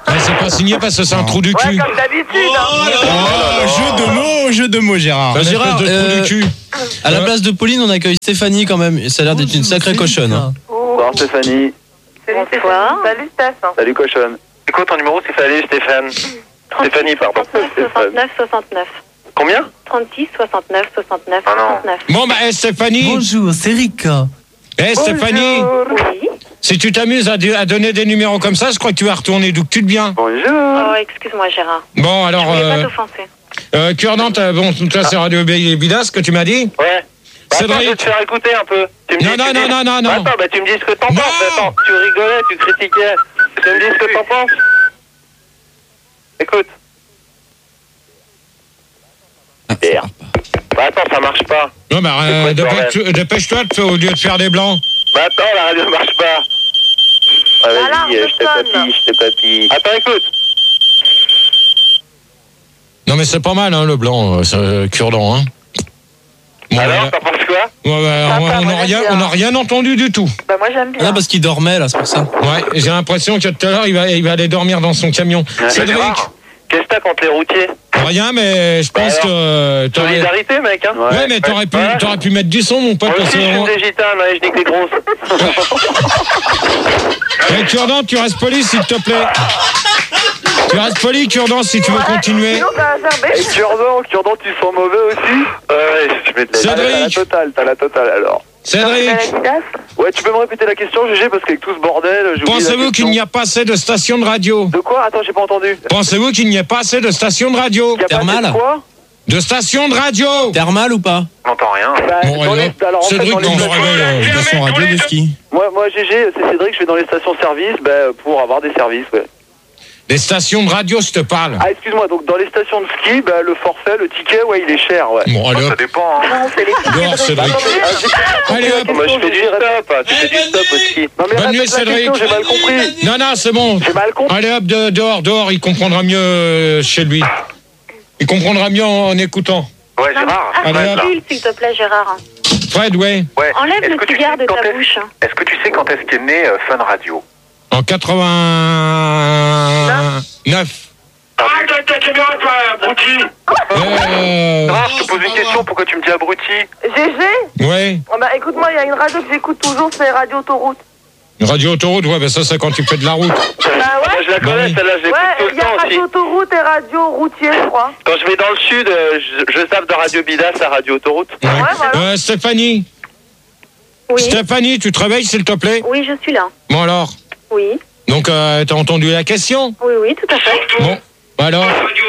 Ouais, c'est pas signé parce que c'est un trou du cul. Ouais, comme d'habitude. Hein. Oh, jeu de mots, jeu de mots, Gérard. Un Gérard, espèce de trou euh, du cul. À la Ouais. place de Pauline, on accueille Stéphanie quand même. Ça a l'air d'être une sacrée cochonne. Hein. Bonsoir Stéphanie. Salut Stéphanie. Salut Steph. Salut cochonne. C'est quoi ton numéro, Stéphanie, Stéphane Stéphanie, pardon. soixante-neuf, soixante-neuf, soixante-neuf. Combien trente-six, soixante-neuf, soixante-neuf, Ah non. soixante-neuf. Bon, bah, eh, Stéphanie. Bonjour, c'est Rika. Eh, Stéphanie, Oui. si tu t'amuses à, di- à donner des numéros comme ça, je crois que tu vas retourner d'où que tu te viens. Bonjour. Oh, excuse-moi, Gérard. Bon, Je alors, voulais pas euh, t'offenser. euh, Cure-Dent, euh, bon, toi, c'est Radio Bidas, ce que tu m'as dit. Ouais. Bah, attends, Cédric. je vais te faire écouter un peu. Tu me Non, dis, non, tu non, dis- non, non, non. Attends, bah tu me dis ce que t'en Non. penses. Attends, tu rigolais, tu critiquais. Tu me dis ce que t'en penses. Écoute. Merde. Bah attends, ça marche pas. Non, bah, C'est euh, quoi, dépêche- bordel dépêche-toi de faire- au lieu de faire des blancs. Bah attends, la radio marche pas. Ah L'alarme vas-y, euh, je te sonne. papille, je te papille. Attends, écoute. Non, mais c'est pas mal, hein, le blanc, euh, c'est, euh, Cure-Dent, hein. Bon, Alors, ouais, t'en penses quoi ouais, ouais, Ah, on- ça, on moi, n'a j'aime rien, bien. on n'a rien entendu du tout. Bah moi j'aime bien. Ah, parce qu'il dormait là, c'est pour ça. Ouais, j'ai l'impression que tout à l'heure, il va, il va aller dormir dans son camion. Cédric, Gérard, qu'est-ce que t'as contre les routiers? rien, mais je pense Bah que... euh, t'aurais- Solidarité, mec, hein. Ouais, mais t'aurais pu, Ouais. t'aurais pu mettre du son, mon pote. Moi Parce aussi, que, je fume des gitanes, hein, et je nique les grosses. Eh, Cure-Dent, tu restes poli, s'il te plaît. Tu restes poli, Cure-Dent, si tu veux continuer. Sinon t'as un gerbé. Et Cure-Dent, Cure-Dent, tu sens mauvais aussi? Ouais, je mets de la... Cédric. T'as la totale, t'as la totale alors. Cédric, Ouais, tu peux me répéter la question, G G, parce qu'avec tout ce bordel, j'ai oublié la pensez-vous qu'il question. n'y a pas assez de stations de radio? De quoi? Attends, j'ai pas entendu. Pensez-vous qu'il n'y ait pas assez de stations de radio? Y a pas Thermal. de quoi? De stations de radio? Thermal ou pas? J'entends rien. Bah, Bon, dans allez, les- alors, en fait, Cédric, dans les dans le stations- réveil, euh, Station radio de ski. Moi, moi, G G, c'est Cédric, je vais dans les stations-service bah, pour avoir des services, ouais. Des stations de radio, je te parle. Ah, excuse-moi, donc dans les stations de ski, bah, le forfait, le ticket, ouais, il est cher, ouais. Bon, allez, Ça hop, dépend, hein. Non, c'est les dehors, Bah, Cédric. attends, mais, ah, j'ai- Allez, hop. Moi, je fais du stop. Tu fais du stop aussi. Non, mais Bonne répète nuit, la Cédric. question, j'ai mal compris. Non, non, c'est bon. J'ai mal compris. Allez, hop, de- dehors, dehors, il comprendra mieux euh, chez lui. Il comprendra mieux en, en écoutant. Ouais, Gérard. Allez, Fred, hop. là. Recule, s'il te plaît, Gérard. Fred, ouais. Ouais. Enlève Est-ce le que tu cigare sais de quand ta est-ce- bouche. Est-ce que tu sais quand est-ce qu'est né euh, Fun Radio? En quatre-vingt-neuf. Arrête de te toi, abruti. Euh, Gérard, je te pose une question, pourquoi tu me dis abruti? G G. ouais. Oh, bah écoute-moi, il y a une radio que j'écoute toujours, c'est Radio Autoroute. Radio Autoroute, ouais, ben ça, c'est quand tu fais de la route. Bah ouais. Je la connais, Bah oui. celle-là, je l'écoute tout Ouais, le il y a temps aussi. Radio Autoroute et Radio Routier, je crois. Quand je vais dans le sud, euh, je, je zappe de Radio Bidas à Radio Autoroute. Ouais. voilà. Euh, Stéphanie. Oui. Stéphanie, tu te réveilles, s'il te plaît? Oui, je suis là. Bon, alors. Oui. Donc, euh, t'as entendu la question? Oui, oui, tout à fait. Bon, alors.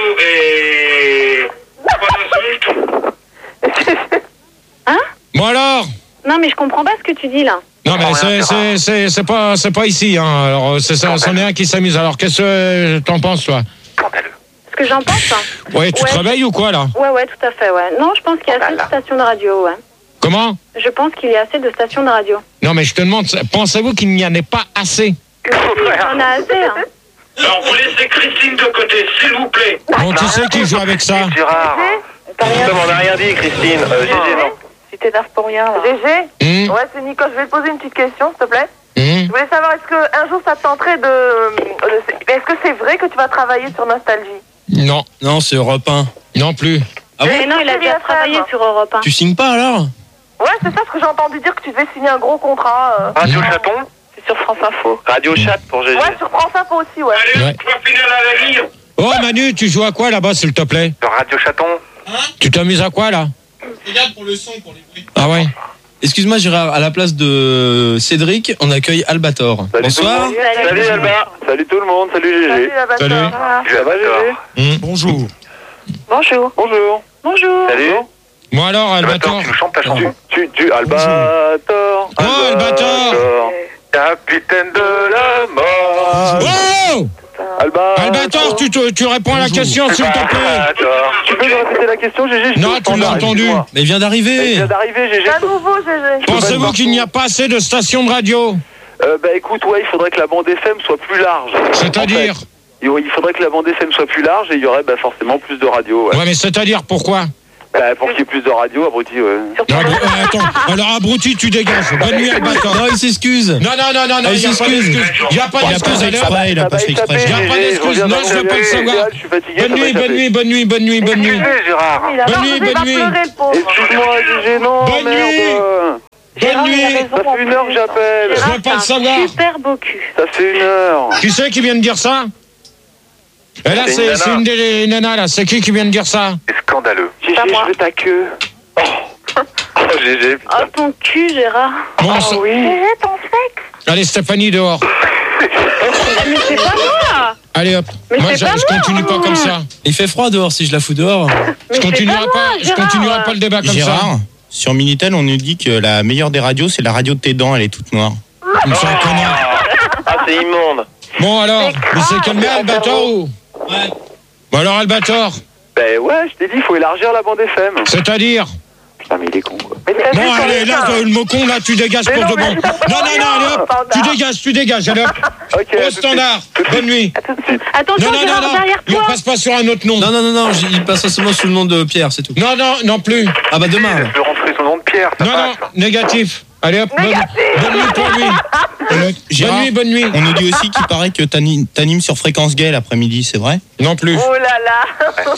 Hein? Bon, alors. Non, mais je comprends pas ce que tu dis là. Non, mais rien, c'est, Gérard. c'est, c'est, c'est pas, c'est pas ici, hein. Alors, c'est ça, c'en est un qui s'amuse. Alors, qu'est-ce que t'en penses, toi? Scandaleux. Ce que j'en pense. hein. Ouais, tu te Ouais. réveilles ou quoi, là? Ouais, ouais, tout à fait, ouais. Non, je pense qu'il y a assez de stations de radio, ouais. Comment? Je pense qu'il y a assez de stations de radio. Non, mais je te demande, pensez-vous qu'il n'y en ait pas assez? Oui, on a assez, hein. Alors, vous laissez Christine de côté, s'il vous plaît. Bon, tu sais qui joue avec ça? Gérard. Ça m'en a rien dit, Christine. Euh, G G, non. Si t'énerves pour rien, là. G G. Hum, Ouais, c'est Nico, je vais te poser une petite question, s'il te plaît. hum. Je voulais savoir, est-ce qu'un jour ça te tenterait de... de- Est-ce que c'est vrai que tu vas travailler sur Nostalgie? Non, Non, c'est Europe un. non plus. Ah Mais non, il a déjà travaillé sur Europe un. Tu signes pas alors? Ouais, c'est ça, parce que j'ai entendu dire que tu devais signer un gros contrat. euh. Radio Chaton. C'est sur France Info. Radio Chat pour G G. Ouais, sur France Info aussi, ouais. Ouais. Oh, Manu, tu joues à quoi là-bas, s'il te plaît? Sur Radio Chaton. Tu t'amuses à quoi, là? Regarde pour le son, pour les bruits. Ah ouais? Excuse-moi Gérard, à la place de Cédric, on accueille Albator. Salut Bonsoir. tout le monde. Salut Alba. Salut tout le monde, salut G G. Salut, la bâtard. Salut. Ah. Ça va G G? Hum. Bonjour. Bonjour. Bonjour. Bonjour. Salut. Bon, alors, Albator, Albator. tu nous chantes ta chanson. Tu, tu, Albator. Oh, Albator. Capitaine de la mort. Oh! Alba. Albator, tu, te- tu réponds à la question, s'il te plaît. Albator. Tu peux me répéter la question, G G? Je Non, te tu l'as entends, entendu. excuse-moi. Mais il vient Il d'arriver. vient d'arriver, G G. À nouveau, G G. Pensez-vous qu'il n'y a pas assez de stations de radio? Euh, bah écoute, ouais, il faudrait que la bande F M soit plus large. C'est-à-dire? En fait, il faudrait que la bande F M soit plus large et il y aurait bah, forcément plus de radio. Ouais. Ouais, mais c'est-à-dire pourquoi? Bah, pour qu'il y ait plus de radio, abruti, ouais. Non, abru- euh, attends, alors abruti, tu dégages. Bonne nuit, Albator. Non, il s'excuse. Non, non, non, non, non, Ah, il n'y a il pas s'excuse. d'excuse. Il n'y a pas Il a d'excuse, pas fait allez, hop. exprès, il a pas fait exprès. Il n'y a pas d'excuse, non, je veux pas le savoir. Je suis fatigué. Bonne nuit, bonne nuit, bonne nuit, bonne nuit, bonne nuit. Excusez, Gérard. Il a Bonne pas nuit, osé, bonne il va nuit. pleurer, le pauvre. Excuse-moi, Gégé, non, Bonne merde. nuit. Gérard, Bonne il a nuit. raison, Ça en fait une plus. heure que j'appelle. Je veux pas le savoir. Super beau cul. Ça fait une heure. Qui c'est qui vient de dire ça? Et là, C'est une c'est nana. c'est une des nanas, là. C'est qui qui vient de dire ça? C'est scandaleux. Gégé, Pas moi. je veux ta queue. Oh, oh Gégé, Oh, putain. ton cul, Gérard. Bon, Ah ça- oui. Gégé, ton sexe. allez, Stéphanie, dehors. Mais c'est pas moi. Allez, hop. Mais Moi, c'est je, pas je moi. continue pas comme ça. Il fait froid dehors si je la fous dehors. Je Mais c'est continuerai pas pas, moi, je Gérard. continuerai pas le débat comme Gérard, ça. sur Minitel, on nous dit que la meilleure des radios, c'est la radio de tes dents, elle est toute noire. Comme ça, un connard. Ah, c'est immonde. Bon, alors, il s'est calmé, Albator ou? Ouais. Bon, alors, Albator, Ben ouais, je t'ai dit, il faut élargir la bande F M. c'est-à-dire? Putain, mais il est con, quoi. Mais t'as Bon, vu son allez, là, dessin. le mot con, là, tu dégages Mais pour non, de bon. mais- Non, non, non, allez, hop, tu dégages, tu dégages, allez, hop. Ok, Au tout de standard, suite. bonne nuit. À tout de suite. Non, Attention, non, non, Gérard, non, derrière il toi. passe pas sur un autre nom. Non, non, non, non, j- il passe seulement sous le nom de Pierre, c'est tout. Non, non, non plus. Ah bah demain. alors. Je vais rentrer son nom de Pierre, ça Non, non, passe. négatif. Allez, hop, bonne, bonne nuit pour lui. Bonne Gérard, nuit, bonne nuit. On nous dit aussi qu'il paraît que t'ani- t'animes sur Fréquence Gay l'après-midi, c'est vrai? Non plus. Oh là là.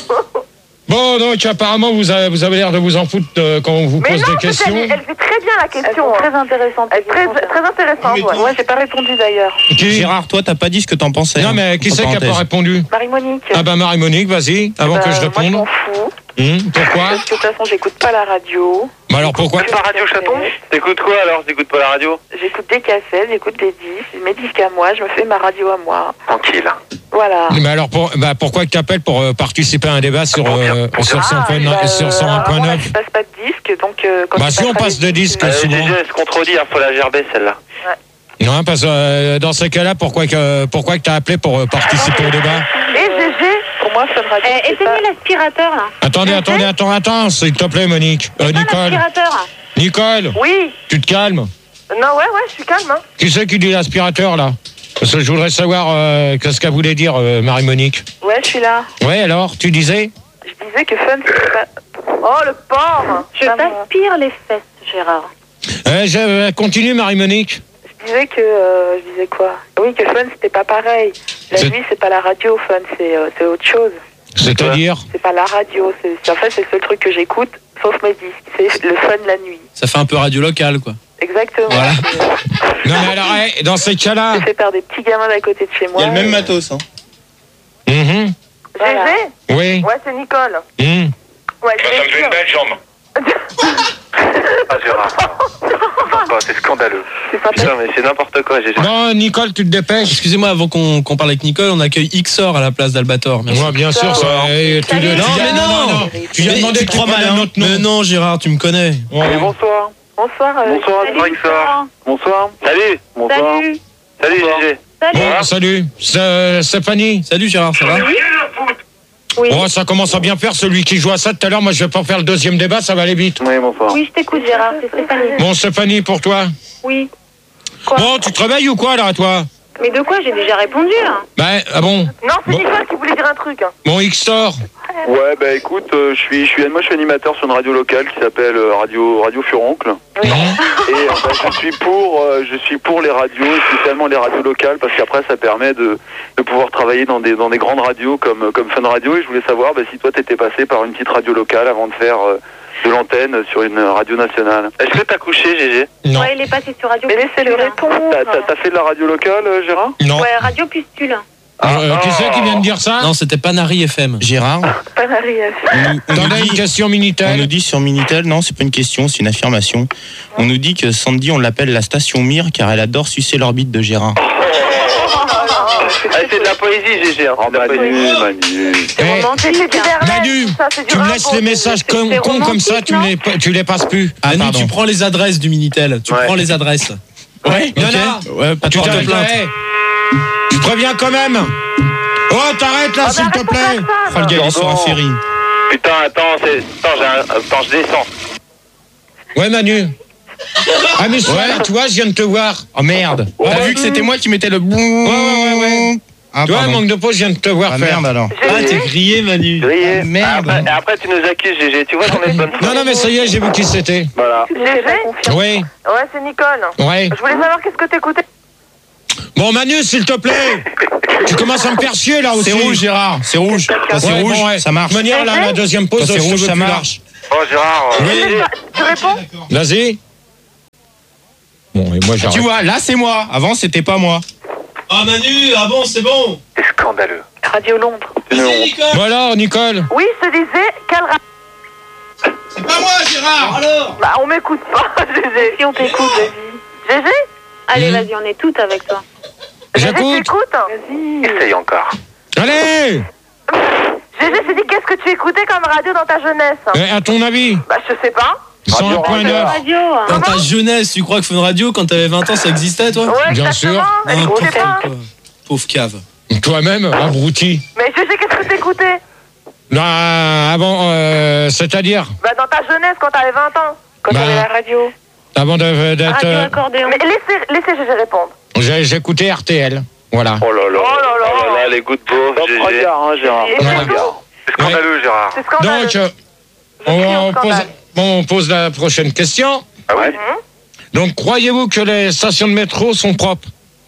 Bon, donc, apparemment, vous avez, vous avez l'air de vous en foutre euh, quand on vous Mais pose non, des parce questions. qu'elle elle fait très bien la Elles question. sont hein. très intéressantes. Elle est très, très intéressante, Mais ouais. toi- Ouais, j'ai pas répondu d'ailleurs. Qui Gérard, toi, t'as pas dit ce que t'en pensais. Non, hein, mais qui entre c'est qui a pas parenthèses. répondu? Marie-Monique. Ah bah Marie-Monique, vas-y, avant Bah, que je Moi, je réponde. m'en fous. Hum, pourquoi? Parce que de toute façon, j'écoute pas la radio. Bah alors pourquoi? Pas Radio Chaton? T'écoutes quoi alors? T'écoutes pas la radio? J'écoute des cassettes, j'écoute des disques, mes disques à moi, je me fais ma radio à moi. Tranquille. Voilà. Mais alors pour, bah pourquoi que t'appelles pour euh, participer à un débat sur, euh, sur cent point neuf, bah, sur cent un alors point moi, neuf? je passe pas de disques, donc euh, quand Bah je si on passerai passe de disques euh, souvent. elle se contredit, il faut la gerber celle-là. Non, parce que euh, dans ces cas-là, pourquoi que pourquoi que t'as appelé pour euh, participer au débat? Et Gégé, pour moi, Fun Radio, Eh, c'est pas... éteignez l'aspirateur, là. Attendez, attendez, attends, attends, s'il te plaît, Monique. Euh, Pas Nicole, l'aspirateur. Nicole, Oui. tu te calmes. Non, ouais, ouais, je suis calme, hein. Qui c'est qui dit l'aspirateur là? Parce que je voudrais savoir euh, qu'est-ce qu'elle voulait dire, euh, Marie-Monique. Ouais, je suis là. Ouais, alors, tu disais? Je disais que Fun, c'était pas... Oh, le porc. Je Pas moi. t'aspire les fesses, Gérard. Euh, je, euh, continue, Marie-Monique. Je disais que... euh, je disais quoi? Oui, que Fun, c'était pas pareil. La C'est- nuit, c'est pas la radio, Fun, c'est euh, c'est autre chose. C'est-à-dire? C'est pas la radio, c'est c'est- en fait, c'est le seul truc que j'écoute, sauf mes disques. C'est le Fun la nuit. Ça fait un peu radio locale, quoi. Exactement. Voilà. C'est- Non, mais alors, eh, dans ces cas-là. C'est fait par des petits gamins d'à côté de chez Il moi. y a le même et- matos, hein. Mhm. Voilà. Gégé? Oui. Ouais, c'est Nicole. Mhm. Ouais, je vais dire. belle jambe. Ah, Gérard. Sympa, c'est scandaleux. C'est sympathique. Putain, mais c'est n'importe quoi, j'ai Bon, Nicole, tu te dépêches. Excusez-moi, avant qu'on qu'on parle avec Nicole, on accueille Xor à la place d'Albator. Merci. Moi, bien sûr, ça. eh, tu, Salut. tu- Non, tu- mais non. Tu viens Mais demander tu que te crois tu prennes malin. un autre nom. Mais non, Gérard, tu me connais. Ouais. Allez, bonsoir. Bonsoir. euh, Bonsoir, Salut, Rixor. Bonsoir. Salut. Bonsoir. Salut. Salut, Bonsoir. Gégé. Salut. Bon, salut. C'est- Stéphanie. Salut Gérard, ça va? Oui. Oh, ça commence à bien faire, celui qui joue à ça tout à l'heure. Moi, je vais pas faire le deuxième débat, ça va aller vite. Oui, bonsoir. Oui, je t'écoute, Gérard. C'est Stéphanie. Bon, Stéphanie, pour toi. Oui. Quoi? Bon, tu te réveilles ou quoi, là, toi? Mais de quoi? J'ai déjà répondu, là. Ben, ah bon? Non, c'est Bon. Nicole qui voulait dire un truc. Hein. Bon, X-Stor. Ouais, bah écoute, euh, je suis, je suis, moi je suis animateur sur une radio locale qui s'appelle euh, Radio Radio Furoncle. Non. Et euh, bah, je suis pour, euh, je suis pour les radios, et spécialement les radios locales, parce qu'après ça permet de, de pouvoir travailler dans des dans des grandes radios comme comme Fun Radio. Et je voulais savoir bah, si toi t'étais passé par une petite radio locale avant de faire euh, de l'antenne sur une radio nationale. Est-ce que t'as couché, Gégé? Non. Ouais, il est passé sur Radio Mais laissez-le Pustule. répondre. T'as t'as- t'as fait de la radio locale, euh, Gérard? Non. Ouais, Radio Pustule. Euh, qui c'est qui vient de dire ça? Non, c'était Panari F M. Gérard, Pas la réaction. on nous, on nous T'en as une dit, question on nous Minitel? dit sur Minitel, non, c'est pas une question, c'est une affirmation. On nous dit que Sandy, on l'appelle la station Mir car elle adore sucer l'orbite de Gérard. C'est de la poésie, Gégé. Oh, Manu, Manu. C'est Eh, romantique. C'est du hein. Verlaine, Manu, ça, c'est du tu me Rimbaud, laisses les c'est- messages c'est- cons c'est cons comme ça, romantique, tu, non les, tu les passes plus. Ah, pardon. tu prends les adresses du Minitel. Tu Ouais. prends les adresses. Ouais, Ok. Nana, Ouais, pas de tu porte t'arrêtes, plainte. ouais. Tu te reviens quand même. Oh, t'arrêtes là, Ah, s'il mais te arrête ton plaît. téléphone. Oh, le gars, il est sur un ferry. Putain, attends, c'est... Attends, j'ai un... attends, je descends. Ouais, Manu. Ah, mais sois là, tu vois, je viens de te voir. Oh merde. T'as vu que c'était moi qui mettais le boum. Ouais, ouais, ouais, ouais. Ah, Toi, pardon. manque de peau, je viens de te voir Ah, faire. merde alors. Ah, t'es grillé, Manu. Grillé. Ah, merde. Après, et après, tu nous accuses, G G. Tu vois, j'en ai de bonne foi. Non, non, mais ça y est, j'ai vu qui c'était. Voilà. G G? Oui, Ouais, c'est Nicole. ouais. Je voulais savoir qu'est-ce que t'écoutais. Bon, Manu, s'il te plaît. Tu commences à me faire chier, là, aussi. C'est rouge, Gérard. C'est rouge. Quand c'est Ouais, rouge, bon, ouais. ça marche. De toute manière, là, la deuxième pause, Quand c'est je te rouge, veux ça plus là. marche. Bon, Gérard. euh, Oui. Tu réponds? Vas-y. Bon, et moi, j'arrête. Tu vois, là, c'est moi. Avant, c'était pas moi. Ah, Manu, ah bon, c'est bon. C'est scandaleux. Radio Londres. Vas-y, Nicole. Voilà, Nicole. Oui, je te disais, quelle radio? C'est pas moi, Gérard, alors. Bah, on m'écoute pas, G G. Si on t'écoute, vas-y. G G? Allez, Mhm. vas-y, on est toutes avec toi. G G, J'écoute. t'écoutes? Vas-y. Essaye encore. Allez. G G, je dis, qu'est-ce que tu écoutais comme radio dans ta jeunesse? Eh, à ton avis, Bah, je sais pas. cent un point neuf. Radio. Dans ta jeunesse, tu crois que Fun Radio, quand t'avais vingt ans, ça existait, toi? Ouais, Bien exactement. sûr. Mais je N'importe sais pas. quoi. Pauvre cave. Toi-même, abruti. Mais G G, qu'est-ce que t'écoutais? Là, avant, euh, c'est-à-dire, Bah, dans ta jeunesse, quand t'avais vingt ans. Quand Bah. t'avais la radio. avant de- d'être. Radio euh, accordéon. Mais laissez, laissez G G répondre. j'ai- J'écoutais R T L. Voilà. Oh là là. Oh là là. Oh là là, les gouttes d'eau. Top G G. regard, hein, Gérard. Et Top Voilà. regard. C'est scandaleux, Gérard. C'est scandaleux. Donc, euh, Je crie au on, pose, scandale. bon, on pose la prochaine question. Ah ouais? Donc, croyez-vous que les stations de métro sont propres?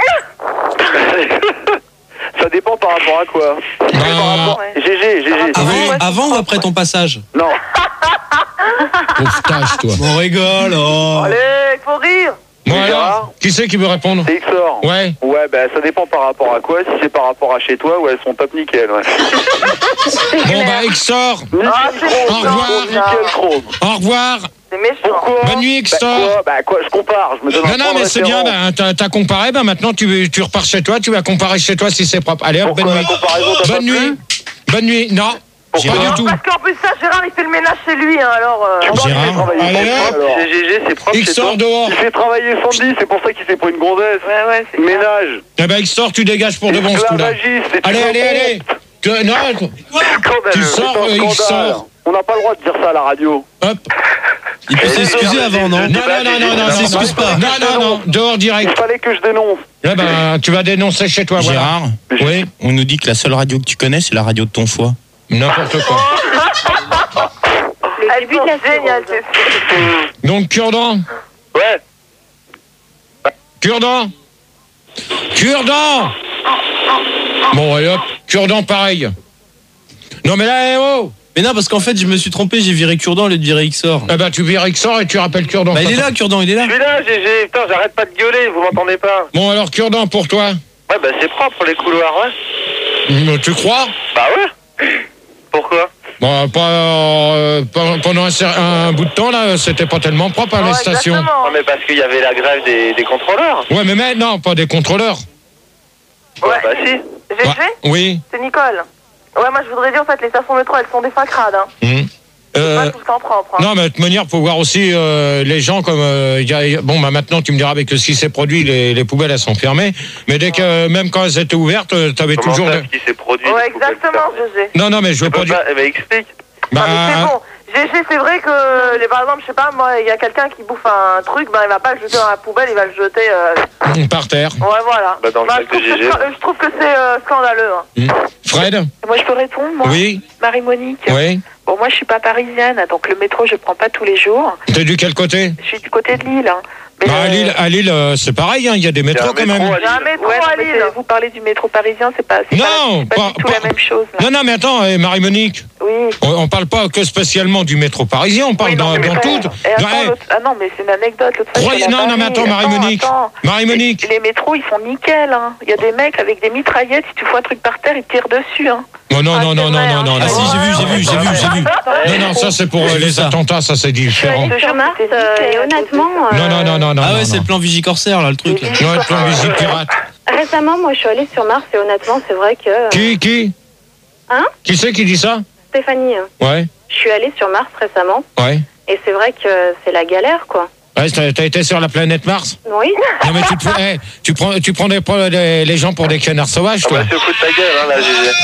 Ça dépend par rapport à quoi. Ben, G G, G G. Avant, oui. avant ou après ton passage? Non. pauvre tâche, toi. On rigole, oh. Allez, il faut rire. Bon, Oui, alors, Gérard. qui c'est qui veut répondre? C'est X O R. Ouais. Ouais, bah ça dépend par rapport à quoi. Si c'est par rapport à chez toi, ouais, elles sont top nickel, ouais. Bon, bah, Xor. Ah, c'est Nickel, Au revoir. chrome, nickel, chrome. Au revoir. C'est méchant. Pourquoi? Bonne nuit, Bah Xor. quoi? Bah quoi, je compare, je me donne un Non, non, point de mais c'est bien, référence. ben, t'as t'as comparé, ben maintenant tu, tu repars chez toi, tu vas comparer chez toi si c'est propre. Allez, hop, Pourquoi bonne la nuit. comparaison t'a pas Bonne plu? nuit. Bonne nuit. Non, Pourquoi? pas du Non, tout. parce qu'en plus, ça, Gérard, il fait le ménage chez lui, hein, alors. euh, Tu parles, il fait Gérard. travailler Allez, Sandy, hop. alors. Chez G G, c'est propre chez Xor toi. dehors. Il fait travailler Sandy, c'est pour ça qu'il s'est pris une gonzesse. Ouais, ouais, c'est Ménage. Eh ben, Xor, tu dégages pour de bon ce coup-là. Esclavagiste, c'est Allez, tout allez, un allez. Que- non, Scandaleux. tu sors, C'est euh, un Xor. scandale. On n'a pas le droit de dire ça à la radio. Hop. Il peut s'excuser avant, non? Non, non, non, non, non, Il s'excuse non, pas. non, non, non, dehors Il direct. fallait que je dénonce. Eh ben, tu vas dénoncer chez toi, voilà. Gérard, Oui, on nous dit que la seule radio que tu connais, c'est la radio de ton foie. n'importe quoi. Le Elles début sont de la géniales, série. ces filles. Donc, Cure-dent. Ouais. Cure-dent. Cure-dent. Bon, et hop, Cure-dent, pareil. Non, mais là, eh oh. Mais non, parce qu'en fait, je me suis trompé, j'ai viré Cure-dent au lieu de virer Xor. Eh ben, tu vires Xor et tu rappelles Cure-dent. Bah, il est là, Cure-dent, il est là. Je suis là, G G. Putain, j'arrête pas de gueuler, vous m'entendez pas? Bon, alors, Cure-dent, pour toi. Ouais, bah c'est propre les couloirs, ouais. Mm, Tu crois? Bah ouais. Pourquoi? Bon, pas, euh, pas- pendant un, cer- un bout de temps, là, c'était pas tellement propre à Ouais, les stations. exactement. Non, mais parce qu'il y avait la grève des, des contrôleurs. Ouais, mais maintenant, pas des contrôleurs. Ouais, Ouais. bah si. G G, Ouais, oui. c'est Nicole. Ouais, moi, je voudrais dire, en fait, les stations métro, elles sont des fins crades, hein. Mm. Euh, Pas tout le temps propre, hein. non, mais de toute manière, faut voir aussi euh, les gens comme. euh, y a- bon, bah maintenant, tu me diras avec ce qui s'est produit, les, les poubelles, elles sont fermées. Mais dès que, même quand elles étaient ouvertes, euh, t'avais Comment toujours. ça, de- ce qui s'est produit? Ouais, les poubelles exactement, fermées? G G. Non, non, mais je veux Tu pas peux dire. pas... Eh ben, explique. Non, mais c'est Bah, bon. G G, c'est vrai que, les, par exemple, je sais pas, moi, il y a quelqu'un qui bouffe un truc, ben, il va pas le jeter dans la poubelle, il va le jeter. Euh... par terre. Ouais, voilà. Bah, dans le Bah, sac je, trouve de que G G. c'est- je trouve que c'est euh, scandaleux. Hein. Mm. Fred? Moi, je peux répondre, moi Oui, Marie-Monique. oui. Bon, moi, je suis pas parisienne, donc le métro, je prends pas tous les jours. T'es du quel côté? Je suis du côté de Lille. Hein. Mais Bah, à euh, Lille, à Lille euh, c'est pareil, hein, il y a des métros un quand métro même. à Il y a un métro ouais, non, à mais Lille. c'est- vous parlez du métro parisien, c'est pas, c'est Non, pas, c'est pas, pas- du tout pas- la même chose. Là. Non, non, mais attends, eh, Marie-Monique, Oui. on, on parle pas que spécialement du métro parisien, on parle Oui, non, dans, mais dans attends, tout. et attends, Ouais. l'autre- ah non, mais c'est une anecdote. L'autre fois, Croyez- je suis allée à non, non, mais Paris. attends, Marie-Monique. attends. Marie-Monique. Les, les métros, ils sont nickel. Hein. Il y a des mecs avec des mitraillettes, si tu fous un truc par terre, ils te tirent dessus. Hein. Oh, non, Ah, non, c'est non, non, vrai, non, hein. non, Ah non. si, j'ai vu, j'ai vu, j'ai vu, j'ai vu. Non, non, ça c'est pour euh, J'ai vu les ça. attentats, ça c'est différent. Je te jure, Sur Mars, c'était euh, nickel, et à cause de honnêtement. ça. Non, non, non, non, non. Ah ouais, non, c'est non. le plan Vigicorsaire, là, le truc. Là. Ouais, le plan visite pirate. Récemment, moi, je suis allée sur Mars et honnêtement, c'est vrai que. euh, Qui, qui Hein Qui c'est qui dit ça? Stéphanie, hein, Ouais, je suis allée sur Mars récemment ouais. et c'est vrai que c'est la galère, quoi. Ouais, t'as t'as été sur la planète Mars? Oui. Non, mais tu, te, fous- eh, tu prends, tu prends des, les, les gens pour des canards sauvages, Ah toi. bah, se fout de ta gueule, hein, là, G G.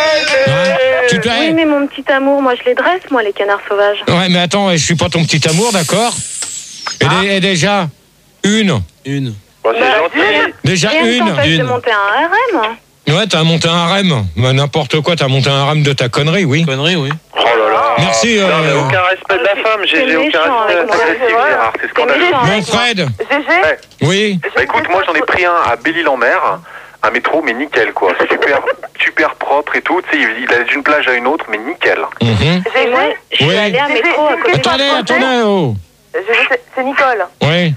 Hein tu te, Oui, eh, mais mon petit amour, moi, je les dresse, moi, les canards sauvages. Ouais, mais attends, eh, je suis pas ton petit amour, d'accord? et, Ah. dé- et déjà, une. Une. Bon, c'est Bah, gentil. Déjà Rien ne une. t'empêche de une. monter un R M. Ouais, t'as monté un harem. Bah, n'importe quoi, t'as monté un harem de ta connerie, oui. Connerie, oui. Oh là là. Merci. Non, mais Euh... aucun respect de la femme, j'ai j'ai aucun respect de la femme, Gérard, c'est scandaleux. Bon, Fred. Gégé, Oui. Bah écoute, moi j'en ai pris un à Belle-Île-en-Mer, un métro, mais nickel quoi. Super, super propre et tout. Tu sais, il il allait d'une plage à une autre, mais nickel. Mhm. Et moi, je suis Oui. allée à un métro à côté. Attendez, attendez, oh. Gégé, c'est- c'est Nicole. Oui.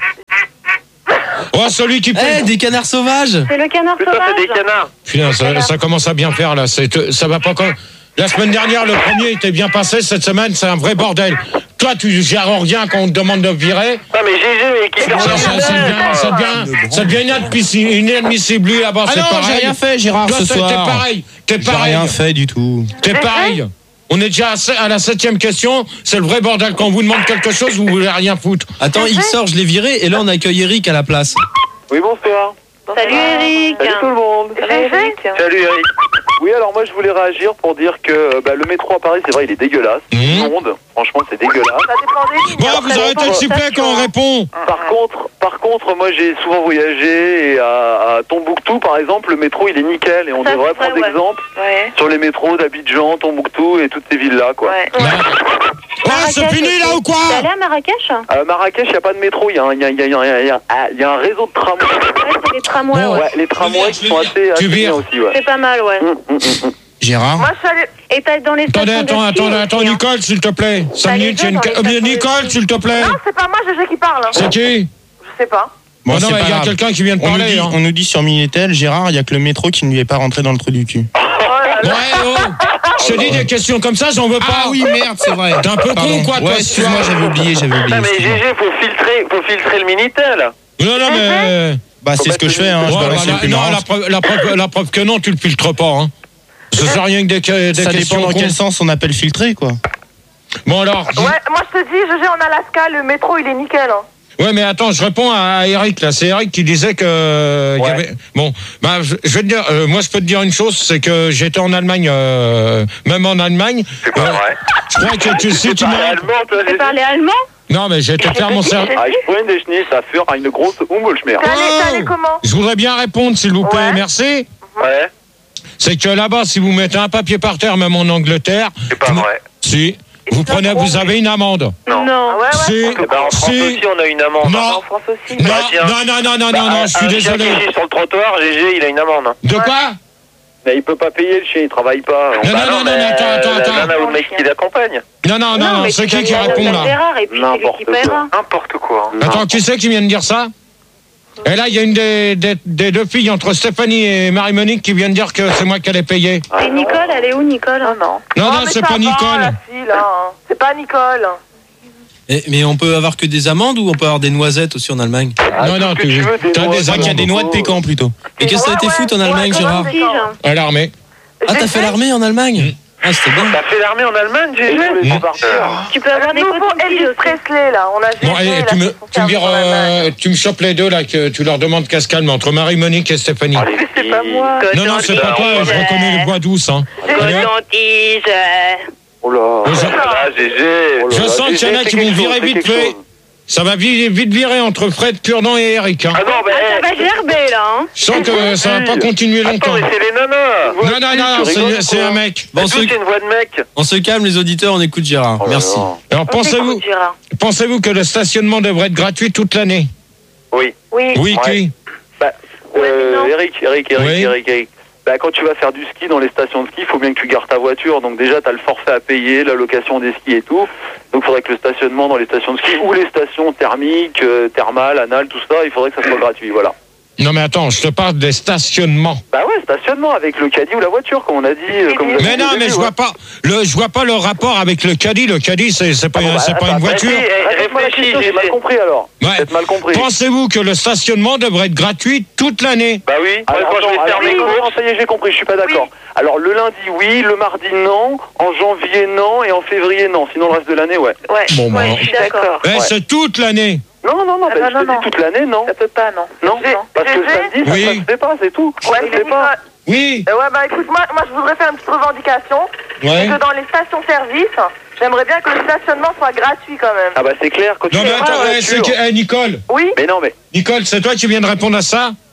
Oh, celui qui Eh, paye. des canards sauvages. C'est le canard Putain, c'est des sauvage. canards. Putain, ça, ça commence à bien faire là. C'est, ça va pas comme. La semaine dernière, le premier était bien passé. Cette semaine, c'est un vrai bordel. Toi, tu gères rien quand on te demande de virer. Non mais Gégé, mais qui Ça, ça, ça devient, ça devient, ça devient inadmissible, inadmissible. Lui, là-bas, Ah c'est non, pareil. j'ai rien fait, Gérard, Toi, ce t'es, soir. t'es pareil. T'es J'ai pareil. rien fait du tout. T'es pareil. On est déjà à se- à la septième question. C'est le vrai bordel. Quand on vous demande quelque chose, vous voulez rien foutre. Attends, il sort, je l'ai viré, et là on accueille Eric à la place. Oui, bonsoir. Salut Eric. Salut tout le monde. Gégé, Salut Eric. Oui, alors moi je voulais réagir pour dire que bah, le métro à Paris, c'est vrai, il est dégueulasse. Mmh. Immonde. Franchement, c'est dégueulasse. ça dépend des lignes. Bon, Après, vous ça arrêtez dépend de des siffler quand on stations. répond. Par contre, par contre, moi j'ai souvent voyagé et à, à Tombouctou, par exemple, le métro il est nickel et on Ça, devrait c'est vrai, prendre ouais. exemple Ouais. sur les métros d'Abidjan, Tombouctou et toutes ces villes-là, quoi. Ouais. Ouais, c'est fini là ou quoi? T'es allé à Marrakech? À Marrakech, il n'y a pas de métro, il y, a un- il y, a- il y, a- il y, a- il y, a- il y a- il y a un réseau de tramways. Ouais, c'est les tramways, Bon, ouais. Ouais, les tramways qui sont assez, assez vires. bien aussi, ouais. C'est pas mal, ouais. Hum, hum, hum, hum. Gérard. Moi, je suis allée. Et t'as dans les Attendez, stations attends, de ski attends, aussi, attends, hein. Nicole, s'il te plaît. Cinq Bah, les minutes, deux j'ai une. dans les ca- euh, stations de Nicole, ski. s'il te plaît. Non, c'est pas moi, Gégé, qui parle. C'est qui? Je sais pas. Bon, Oh non, c'est mais pas il y a grave. quelqu'un qui vient de On nous, parler. dit, hein. on nous dit sur Minitel, Gérard, il n'y a que le métro qui ne lui est pas rentré dans le trou du cul. Ouais, oh. Je te dis des questions comme ça, j'en veux pas. Ah oui, merde, c'est vrai. T'es un peu Pardon. con, quoi, toi, Ouais, ce excuse-moi, soir. j'avais oublié, j'avais oublié. Non mais excuse-moi. Gégé, faut filtrer, faut filtrer le Minitel. Non, non, mais. Bah, c'est ce que je fais, hein. Je Ouais, balance bah, les la- plus non, la marrantes. preuve, la, preuve, la preuve que non, tu le filtres pas. Hein. Ce sert rien que des, des Ça questions. dépend dans cons. quel sens on appelle filtré, quoi. Bon, alors. Ouais, moi, je te dis, Gégé, en Alaska, le métro, il est nickel. Hein. Ouais, mais attends, je réponds à Eric là. C'est Eric qui disait que euh, il y Ouais. avait. Bon, bah, je, je vais te dire, euh, moi, je peux te dire une chose, c'est que j'étais en Allemagne, euh, même en Allemagne. C'est pas euh, vrai. Je crois que tu, si tu Parle m'as. allemand, toi, Tu Gégé. parlais allemand? Non, mais j'ai été faire mon service. Ah, ich freue dich nicht, ça fait une grosse Humboldt-Schmerz. T'es allé, t'es allé Oh. comment? Je voudrais bien répondre, s'il vous plaît. Ouais. Merci. Ouais, C'est que là-bas, si vous mettez un papier par terre, même en Angleterre, c'est pas vous- vrai. si vous prenez, vous avez une amende. Non. Ah ouais, ouais. Si, Eh ben, en France si. aussi, on a une amende. Non. En France aussi. Non, Bah, tiens. non, non, non, non, Bah, non, non, je suis un désolé. chien qui chie sur le trottoir, Gégé, il a une amende. De quoi? Mais il peut pas payer le chien, il travaille pas. Non, Bah non, non, non, mais attends, attends, la attends. nana ou le mec qui l'accompagne. Non, non, non, non, mais c'est tu qui vas qui dire répond à là? Gérard, et puis c'est lui N'importe qui quoi. paiera. N'importe quoi. Attends, qui c'est qui vient de dire ça? Et là, il y a une des, des, des deux filles entre Stéphanie et Marie-Monique qui vient de dire que c'est moi qui allais payer. Et Nicole, elle est où, Nicole? Non, non. Non, Oh, non, mais c'est ça pas va, Nicole. la fille, là, hein. C'est pas Nicole. Et- mais on peut avoir que des amandes ou on peut avoir des noisettes aussi en Allemagne? Non, non, tout ce que tu tu veux, des as noix, des Je crois qu'il y a des noix de pécan plutôt. Et qu'est-ce que ça a été Ouais, foutre en ouais, Allemagne, ouais, Gérard? ouais, ouais. à l'armée. Ah, t'as fait l'armée en Allemagne? Ah, c'était bien. T'as fait l'armée en Allemagne, Gégé? Mmh. Tu peux avoir Le des nouveau cotons-tiges Elvis aussi. Presley, là. On a Bon, Gégé, et là, tu me, qui sont tu me, servis dire, en Allemagne. euh, tu me chopes les deux là, que tu leur demandes qu'à se calme entre Marie-Monique et Stéphanie. Allez, C'est pas moi. Non, non, c'est pas toi, je reconnais les voix douces. Hein. Allez, hop. Coton-tige. Oh là. Je- Là, Gégé. Oh là Je là, sens qu'il y en a c'est qui quelque vont chose, virer c'est vite quelque fait. chose. Ça va vite, vite virer entre Fred, Purdan et Eric. Hein. Ah non, mais... Ah, ça eh, va gerber, là, hein. Je sens que ça va pas continuer Attends, longtemps. mais c'est les nanas. Non, non, non, tu c'est rigoles, c'est quoi. un mec. Bon, Bon, on se, c'est une voix de mec. on se calme, les auditeurs, on écoute Gérard. Oh là Merci. là. Alors, On pensez-vous, t'écoute, Gérard. pensez-vous que le stationnement devrait être gratuit toute l'année? Oui. Oui. Oui, Ouais. qui? Bah, Ouais, mais euh, non. Eric, Eric, Eric, Oui. Eric, Eric. Bah, quand tu vas faire du ski dans les stations de ski, il faut bien que tu gardes ta voiture. Donc déjà, tu as le forfait à payer, la location des skis et tout. Donc il faudrait que le stationnement dans les stations de ski ou les stations thermiques, euh, thermales, anales, tout ça, il faudrait que ça soit gratuit. Voilà. Non, mais attends, je te parle des stationnements. Bah ouais, stationnement avec le caddie ou la voiture, comme on a dit. euh, comme vous avez Mais dit non, au mais début, je ouais. vois pas le, je vois pas le rapport avec le caddie. Le caddie, c'est c'est pas, Ah bon, bah, c'est pas attends, une bah, voiture. Vas-y, eh, Réfléchis, réfléchis, j'ai mal Gégé. compris alors. Ouais. Peut-être mal compris. Pensez-vous que le stationnement devrait être gratuit toute l'année? Bah oui, moi, Alors, quand je vais attends, faire alors, mes non, courses... non, ça y est, j'ai compris, je suis pas d'accord. Alors le lundi, oui, le mardi, non, en janvier, non, et en février, non. Sinon, le reste de l'année, ouais. Ouais. Bon, bah, ouais, alors. je suis d'accord. Eh, Ouais. c'est toute l'année. Non, non, non, Ah, bah, non, je non, te non. dis toute l'année, non. Ça peut pas, non. Non, J'ai- parce que le j'ai- samedi, ça Oui. ça se fait pas, c'est tout. Ouais, Ça se mais fait pas. Oui. Euh, ouais, bah écoute, moi, moi je voudrais faire une petite revendication. Ouais. C'est que dans les stations-service, j'aimerais bien que le stationnement soit gratuit quand même. Ah bah c'est clair, quand tu Non, mais fais attends, ta eh, c'est voiture- que- eh, Nicole. Oui. Mais non, mais... Nicole, c'est toi qui viens de répondre à ça?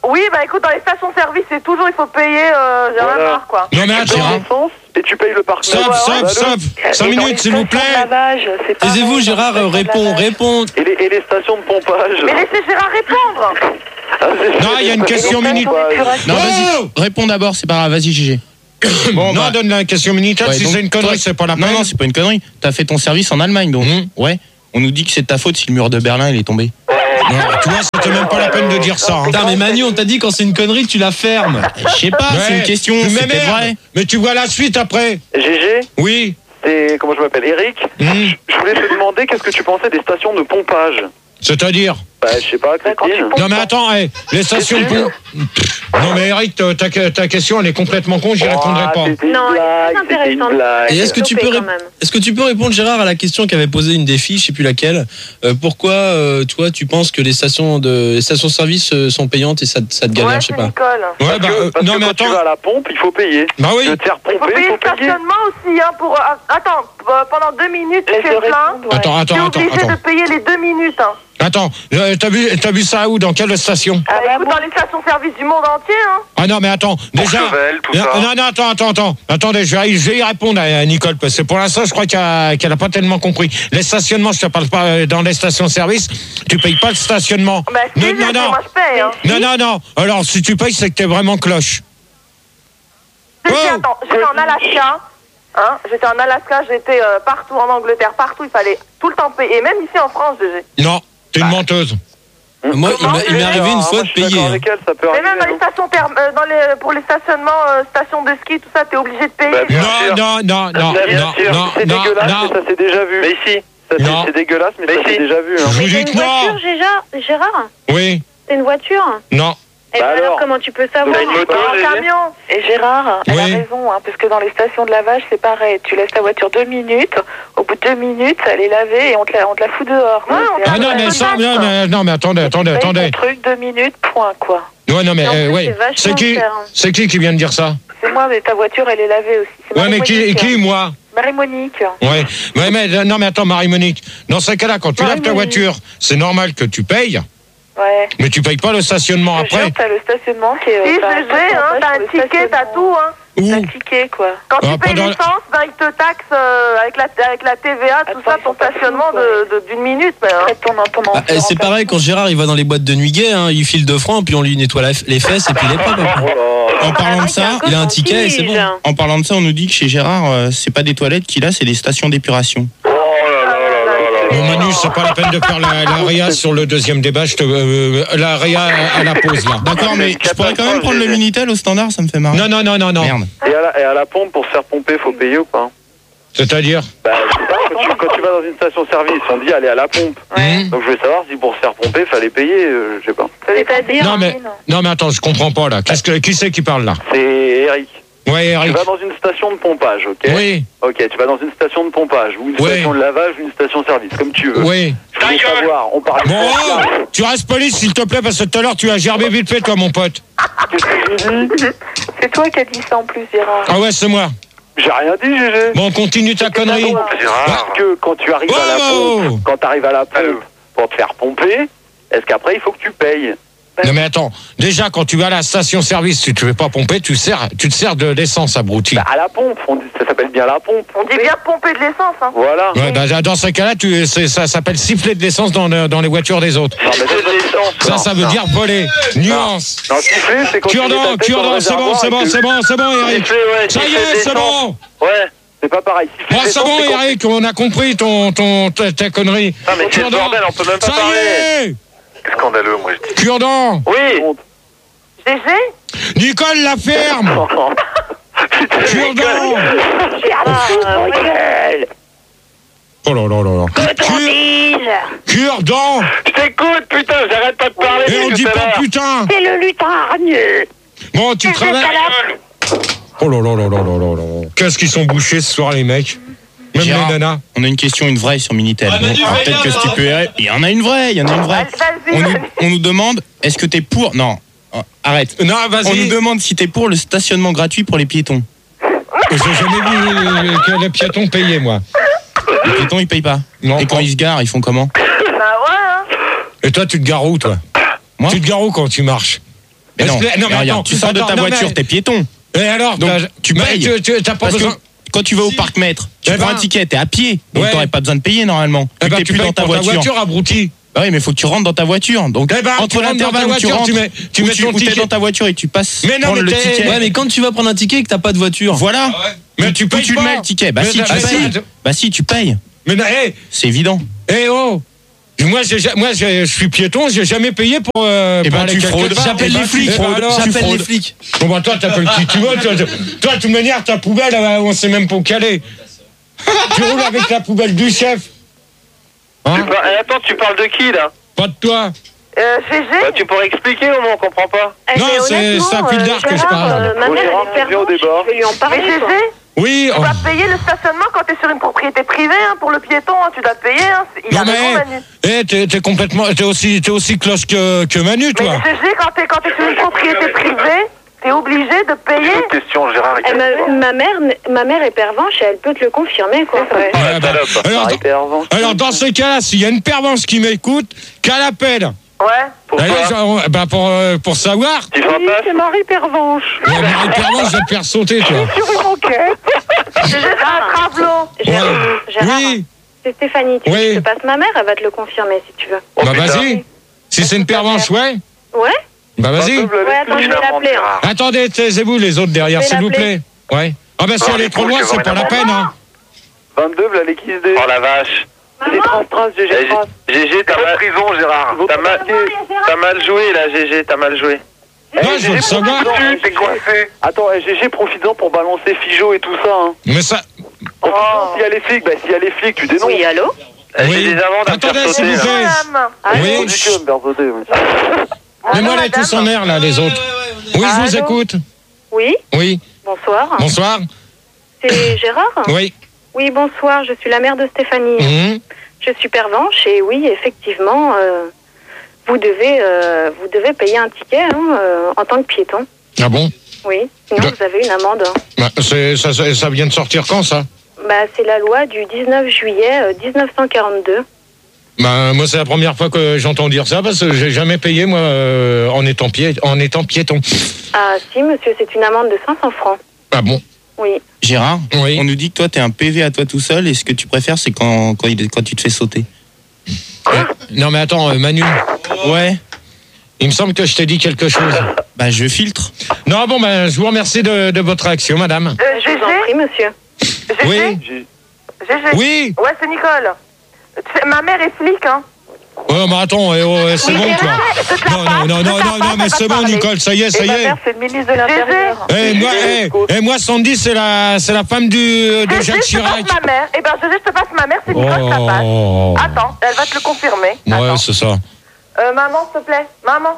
Oui, bah écoute, dans les stations-service, c'est toujours, il faut payer, euh, j'ai rien à voir, quoi. Non mais attends. L'essence et tu payes le parking. Stop, stop, stop. Cinq minutes, s'il vous plaît. Taisez-vous, Gérard, euh, réponds, réponds. Et les, et les stations de pompage. Mais laissez Gérard répondre. Non, il y a une question minute. Non, vas-y, réponds d'abord, c'est pas grave, vas-y, Gégé. Bon, non, bah, donne la question Minitel. ouais, si donc, c'est une connerie, toi, c'est pas la peine. Non, non, c'est pas une connerie. T'as fait ton service en Allemagne, donc. Mmh. Ouais. On nous dit que c'est de ta faute si le mur de Berlin il est tombé. Non, tu vois, c'était même pas la peine de dire ça. Hein. Putain, mais Manu, on t'a dit quand c'est une connerie, tu la fermes. Je sais pas, ouais, c'est une question, mais c'est peut-être vrai. Mais tu vois la suite après. Gégé. Oui. C'est, comment je m'appelle, Eric. Mmh. Je voulais te demander qu'est-ce que tu pensais des stations de pompage. C'est-à-dire Bah, je sais pas, Christine. Non, mais attends, hey, les stations de pompe. Non, mais Eric, ta, ta question, elle est complètement con, j'y oh, répondrai pas. Non, c'est intéressant. Et est-ce que, tu peux rép- est-ce que tu peux répondre, Gérard, à la question qu'avait posée une des filles, je sais plus laquelle, euh, pourquoi, euh, toi, tu penses que les stations de les stations-service euh, sont payantes et ça, ça te galère, ouais, je sais pas. Nicole. Ouais, parce bah, que, euh, parce non, que mais quand attends. tu vas à la pompe, il faut payer. Bah oui. De te faire pomper, il faut payer il le faut payer. stationnement aussi, hein, pour. Euh, attends, euh, pendant deux minutes, tu fais plein. Attends, attends, tu es attends. obligé attends. de payer les deux minutes. Hein. Attends, euh, t'as vu, t'as vu ça où? Dans quelle station? Ah, bah, écoute, dans les stations-service du monde entier, hein. Ah non, mais attends, déjà. Chevel, tout non, ça. non, non, attends, attends, attends. Attendez, je vais, je vais y répondre à Nicole, parce que pour l'instant, je crois qu'elle a, qu'elle a pas tellement compris. Les stationnements, je te parle pas euh, dans les stations-service, tu payes pas le stationnement. Bah, si, non, je, non, non. moi, je paye, hein. Non, non, non. Alors, si tu payes, c'est que t'es vraiment cloche. C'est Oh. que, attends, j'étais en Alaska, hein, j'étais en Alaska, j'étais euh, partout en Angleterre, partout, il fallait tout le temps payer, et même ici en France, G G. Non, t'es une menteuse. Moi, il, m'a- il m'est arrivé une fois de payer. Hein. Avec elle, ça peut Mais arriver, même dans les non stations therm- euh, dans les, pour les stationnements, euh, stations de ski, tout ça, t'es obligé de payer. Bah, bien Non, sûr. non, non, non, Bien non, sûr, non, c'est non, dégueulasse, non. mais ça s'est déjà vu. Mais si. Ça, c'est, Non. c'est dégueulasse, mais, Mais ça si. s'est déjà vu. Hein. Je vous Mais dis t'as que une voiture, non. Gérard, Gérard Oui, C'est une voiture non. Et Bah alors, alors comment tu peux savoir T'as une moto, Un Gégé camion. Et Gérard, elle a Oui. raison, hein, parce que dans les stations de lavage, c'est pareil. Tu laisses ta voiture deux minutes, au bout de deux minutes, elle est lavée et on te la, on te la fout dehors. Ouais, C'est on Ah un- non, mais ça, non, mais, non, mais attendez, attendez, tu payes attendez. ton truc, deux minutes, point, quoi. Ouais, non, mais, En euh, plus, ouais. c'est vachement C'est qui, cher. c'est qui qui vient de dire ça? C'est moi, mais ta voiture, elle est lavée aussi. C'est Ouais, mais qui, Marie-Monique. qui, moi? Marie-Monique. Ouais, ouais, mais, non, mais attends, Marie-Monique. Dans ce cas-là, quand tu laves ta Marie-Monique. voiture, c'est normal que tu payes, Ouais. mais tu payes pas le stationnement Je après. jure, t'as le stationnement qui est... Si, t'as un G G, hein, pourcentage t'as sur un le ticket, t'as stationnement. tout, hein. T'as Où? un ticket, quoi. Quand tu Ah, payes pendant- l'essence, ben, ils te taxent euh, avec, la, avec la T V A, tout Attends, ça, ils ton sont pas stationnement fous, de, de- d'une minute. Ben, hein. Après, ton, ton Bah, eh, c'est pareil quand Gérard il va dans les boîtes de nuit gay, hein, il file deux francs, puis on lui nettoie la- les fesses et puis il est pas. Oh là. En parlant de ça, Il a un ticket et c'est bon. en parlant de ça, on nous dit que chez Gérard, euh, c'est pas des toilettes qu'il a, c'est des stations d'épuration. Oh là là là là là. Bon, Manu, c'est pas la peine de faire la, la réa sur le deuxième débat. Je te, euh, la réa à la pause, là. D'accord, mais je pourrais quand même prendre le Minitel au standard, ça me fait marrer. Non, non, non, non, non. Merde. Et à, la, et à la pompe, pour se faire pomper, faut payer ou pas? C'est-à-dire? Bah, je sais pas, quand tu, quand tu vas dans une station-service, on dit aller à la pompe. Mmh. Donc je voulais savoir si pour se faire pomper, fallait payer, euh, je sais pas. C'est-à-dire... Non, mais, non, mais attends, je comprends pas, là. Qu'est-ce que, qui c'est qui parle, là? C'est Eric. Ouais, Tu Eric. vas dans une station de pompage, ok? Oui, Ok, tu vas dans une station de pompage, ou une Oui. station de lavage, ou une station-service, comme tu veux. oui. Je voulais savoir, on parle Bon, de oh, tu restes poli, s'il te plaît, parce que tout à l'heure, tu as gerbé vite fait, toi, mon pote. Qu'est-ce que j'ai dit? C'est toi qui as dit ça en plus, Gérard. Ah ouais, c'est moi. J'ai rien dit, Gégé. Bon, continue ta connerie. Parce que quand tu arrives à la Oh pompe, quand tu arrives à la pompe pour te faire pomper, est-ce qu'après il faut que tu payes? Non, mais attends. Déjà, quand tu vas à la station-service, tu te fais pas pomper, tu, sers, tu te sers de l'essence, abruti. Bah, à la pompe, on dit, ça s'appelle bien la pompe. On dit bien pomper de l'essence, hein. Voilà. Ouais, bah, dans ce cas-là, tu, c'est- ça s'appelle siffler de l'essence dans, le- dans les voitures des autres. Non, mais c'est de l'essence. Ça, Non, ça veut non. dire voler. Nuance. Non, siffler, c'est quand tu mets ta Cure-dent, tête dans le cure-dent, c'est bon, réservoir c'est et bon, que- c'est bon, c'est bon, Eric. Siffler, ouais, Ça y siffler est, de c'est l'essence. bon. Ouais, c'est pas pareil. Siffler Bon, de c'est l'essence, bon, c'est quand- Eric, on a compris ton, ton, ta, ta connerie. Ah, mais quel Cure-dent. bordel, on peut même pas Ça parler. y est. Scandaleux, moi, je dis. Cure-dent. Oui. G G Nicole, la ferme. Cure-dent. Oh là là là là. Cure- Cure-dent. Je t'écoute, putain, j'arrête pas de parler. Et on tout dit à pas l'heure. putain. C'est le lutin. Bon, tu travailles. Oh là là là là là là là. Qu'est-ce qu'ils sont bouchés ce soir, les mecs? Même Gérard, les nanas. on a une question, une vraie sur Minitel. Ouais, Bon, Manu, alors, fais peut-être gaffe, que si tu hein. peux. Il y en a une vraie, il y en a une vraie. Vas-y, On nous, vas-y. on nous demande, est-ce que t'es pour. Non, oh, arrête. Non, On nous vas-y. demande si t'es pour le stationnement gratuit pour les piétons. J'ai jamais vu que les piétons payaient, moi. Les piétons, ils payent pas. Non. Et quand ils se garent, ils font comment? Bah ouais, hein. Et toi, tu te gares où, toi? Moi Tu te gares où quand tu marches? Mais non, Est-ce que- non, mais mais regarde, attends, tu sors de ta attends, non, voiture, mais- t'es piéton. Et alors, Donc, t'as- tu bah, payes. tu- tu- T'as pas Parce que besoin. quand tu vas au parc-mètre, tu Eh prends ben- un ticket, t'es à pied. Donc Ouais. t'aurais pas besoin de payer normalement. Eh Vu ben, que t'es tu plus payes dans ta pour ta voiture. voiture, abruti. Bah oui, mais faut que tu rentres dans ta voiture. Donc Eh ben, tu entre rentres dans ta l'intervalle où tu voiture, rentres, tu mets- tu où mets ton où t'es ticket. dans ta voiture et tu passes Mais non, prendre mais le t'es- ticket. Ouais, mais quand tu vas prendre un ticket et que t'as pas de voiture. Voilà. Mais tu Où payes tu le pas. mets le ticket. Bah Mais si, non, tu mais payes. attends. Bah si, tu payes. Mais non, hé, C'est évident. hé, oh. Moi, j'ai ja- moi, j'ai- je suis piéton, j'ai jamais payé pour. Euh, Eh pour ben, aller tu quelque fraudes. part. J'appelle Eh ben, les flics. eh ben, Fraude. alors, J'appelle fraudes. les flics. Bon, bah, toi, t'appelles qui tu veux. Toi, toi, toi, de toute manière, ta poubelle, euh, on sait même pas où qu'elle est. Tu roules avec la poubelle du chef. Hein? Tu par- eh, attends, tu parles de qui là? Pas de toi. Euh, G G Bah, tu pourrais expliquer au moins, on comprend pas. Eh, Non, mais c'est- honnêtement, c'est un pull euh, d'art que je Gérard, parle. euh, ma Bon, mère, Gérard, elle est on vient au pervenche, débat. je vais lui en Mais parler. G quoi. G, Oui. tu oh. dois payer le stationnement quand t'es sur une propriété privée, hein, pour le piéton, hein, tu dois payer, hein. C'est- Il Non, a raison, mais, Manu. eh, t'es t'es complètement. T'es aussi, t'es aussi cloche que, que Manu, Mais toi. G G, quand t'es quand t'es sur une propriété privée, t'es obligé de payer. Une question, Gérard. Eh, ma, ma mère, ma mère est pervenche et elle peut te le confirmer, quoi. Ouais. Ouais, bah, salope. alors, Arrêtez, avant. alors, dans ce cas-là, s'il y a une pervenche qui m'écoute, qu'elle appelle. Ouais. Pourquoi? Allez, genre, bah, pour, euh, pour savoir. Tu fais un pass? Marie Pervenche. Ouais, Marie Pervenche, je vais te faire sauter, toi. Sur une enquête. G G, c'est un travelot. Gérard, Ouais. Gérard, Oui, c'est Stéphanie. Tu veux Oui. que je te passe ma mère, elle va te le confirmer si tu veux. Oh, bah putain. vas-y. Si c'est une pervenche, ouais. Ouais Bah vas-y. Ouais, attends, je vais l'appeler. hein. Attendez, taisez-vous les autres derrière, Je vais s'il vous l'appeler. plaît. Ouais. Ah bah si Non, elle est les trop couilles, loin, je c'est vais pas la vraiment peine, hein. vingt-deux, voilà les X D. Oh la vache. C'est trace-trace, G G Eh, trace. G G, t'as mal prison, Gérard. T'as mal, t'as mal joué là, G G, t'as mal joué. Non, je veux le savoir. T'es coincé. Attends, eh, G G, profites-en pour balancer Figeot et tout ça. Hein. Mais ça. Profites-en, s'il y a les flics, bah s'il y a les flics, tu dénonces. Oui, allô Eh, Oui. J'ai des amendes à me Attendez, faire s'il sauter vous là. plaît. Madame. Oui. Oh, du cul, me faire sauter, ouais. Mais moi, Allô, là, tous en madame. air, là, les autres. Oui, je vous Allô écoute. Oui, Oui. bonsoir. Bonsoir. C'est Gérard Oui. Oui, bonsoir, je suis la mère de Stéphanie. Mhm. Je suis pervenche et oui, effectivement, euh, vous, devez, euh, vous devez payer un ticket hein, euh, en tant que piéton. Ah bon? Oui, sinon De- vous avez une amende. Bah, c'est- ça, ça, ça vient de sortir quand, ça? Bah, c'est la loi du dix-neuf juillet euh, mille neuf cent quarante-deux. Bah, moi, c'est la première fois que j'entends dire ça parce que j'ai jamais payé, moi, euh, en, étant pied, en étant piéton. Ah si, monsieur, c'est une amende de cinq cents francs. Ah bon? Oui. Gérard, Oui. on nous dit que toi, t'es un P V à toi tout seul et ce que tu préfères, c'est quand, quand, il- quand tu te fais sauter. Eh, non, mais attends, euh, Manu, Ouais. il me semble que je t'ai dit quelque chose. Bah, je filtre. Non, bon, ben, je vous remercie de, de votre réaction, madame. Euh, Je vous en prie, G G, monsieur. G G, Oui. J'ai- G G. Oui. Ouais, c'est Nicole. Tu sais, ma mère est flic, hein. Ouais, mais attends, eh, oh, eh, c'est Oui, bon, Gérard, toi. je te la Non, passe, non, non, je te non, la non, passe, non, mais elle va c'est te bon, parler. Nicole, ça y est, ça Et y ma est. mère, c'est le ministre de l'Intérieur. Eh, moi, eh, eh, moi, Sandy, c'est la, c'est la femme du, de G G, Jacques je te Chirac. passe ma mère. Eh ben, G G, je te passe ma mère, c'est Nicole, ça passe. Oh. Attends, elle va te le confirmer. Ouais, Attends. c'est ça. Euh, maman, s'il te plaît. Maman.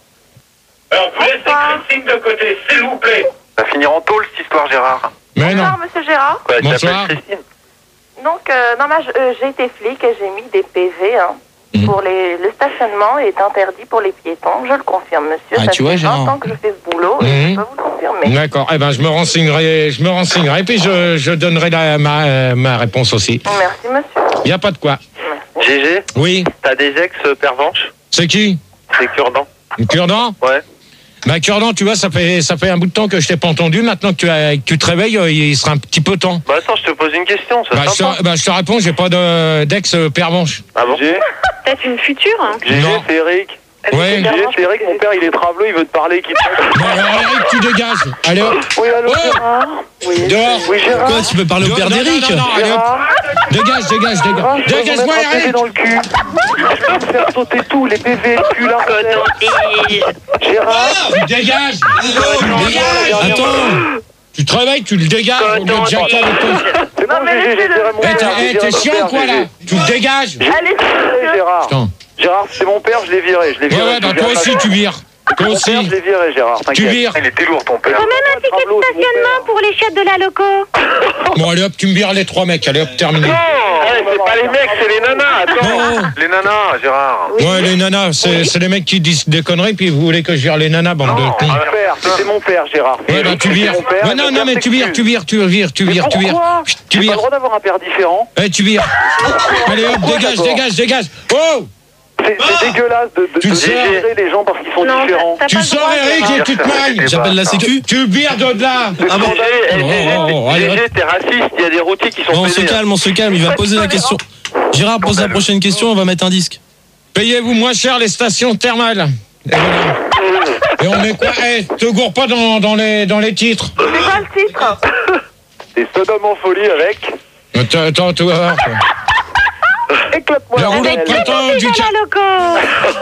Alors, vous laissez Christine de côté, s'il vous plaît. Ça va finir en tôle cette histoire, Gérard. Mais non. Bonsoir, monsieur Gérard. Quoi, tu Bonsoir. t'appelles Christine? Donc, euh, non, moi, je- euh, j'ai été flic et j'ai mis des P V. Hein, Mhm. pour les, le stationnement est interdit pour les piétons. Je le confirme, monsieur. Ah, ça tu vois, fait vingt Gérard. ans que je fais ce boulot et Mhm. je peux vous le confirmer. D'accord. Eh ben, je me renseignerai, je me renseignerai, puis je, je donnerai la, ma, euh, ma réponse aussi. Merci, monsieur. Il y a pas de quoi. G G, Oui. t'as des ex-pervenches? C'est qui? C'est cure-dent. Cure-dent? Ouais. Bah, Cure-dent, tu vois, ça fait, ça fait un bout de temps que je t'ai pas entendu. Maintenant que tu, as, que tu te réveilles, euh, il sera un petit peu temps. Bah attends, je te pose une question, c'est Bah, je sympa. te, bah, je te réponds, j'ai pas de, d'ex-pervenche. Ah bon? G G, Peut-être une future hein. G G, Non. c'est Eric. Ouais. G G, c'est Eric, mon père, il est travelot, il veut te parler. Qui... Bon, alors, Eric, tu dégages. Allez, hop. Oui, allô, Oh Gérard. Oui, Dehors. oui, Gérard. Quoi, tu peux parler au Dehors, père non, d'Eric? non, non, non, allez, hop. Gérard. Dégage, dégage, Gérard, dégage. je peux vous Dégage-moi, mettre un P V Eric. dans le cul. Je peux te faire sauter tout, les P V, le cul, la Gérard. Tu dégages. Dégage. Attends. Tu te réveilles, tu le dégages au lieu de jacker avec toi. C'est bon, Non, mais G G, j'ai laissez-le. tiré mon Eh, père. t'es j'ai eh, viré t'es mon chiant, père, quoi, G G. là. Tu le dégages. Allez, Hey, Gérard. Putain. Gérard, c'est mon père, je l'ai viré. Je l'ai Ouais, viré. ouais, bah, toi aussi, tu vires. Toi Mon aussi. père, je l'ai viré, Gérard. Tu T'inquiète. vires. Il était lourd ton père. Quand même un ticket de stationnement pour les chiottes de la loco. Bon, allez, hop, tu me vires les trois mecs. Allez, hop, terminé. Non, c'est pas les mecs, c'est les nanas. Attends. Non. Les nanas, Gérard. Ouais, les nanas, c'est c'est les mecs qui disent des conneries, puis vous voulez que je vire les nanas, bande de Non. cons. Mon père, c'était mon père, Gérard. Ouais, bah, tu vires. Mon père, Ouais, non, mon non, père mais tu vires, tu vires, tu vires, tu Mais vires, tu vires. pourquoi Chut, J'ai Tu pas le vires. droit d'avoir un père différent. Eh, tu vires. Allez, hop, dégage, d'accord dégage, dégage. Oh! c'est c'est dégueulasse de, de, Tu de sors. dénigrer les gens parce qu'ils sont Non, différents. t'as Tu pas le sors, droit, Eric, Gérard. et tu te mailles. J'appelle la sécu. Tu bires de là. Ah bon. G G, Oh, oh, oh, allez, G G, t'es raciste, il y a des routiers qui sont Bon, on se pédés, hein. calme, on se calme. Il va poser la question. Gérard pose la prochaine question. On va mettre un disque. Payez-vous moins cher les stations thermales. Et voilà. Et on met quoi? Eh, te gourre pas dans, dans, les, dans les titres. C'est quoi le titre? Et Sodome en folie avec. Attends, attends, tu vas voir. Éclate-moi La roulotte bordel. printemps du Loco.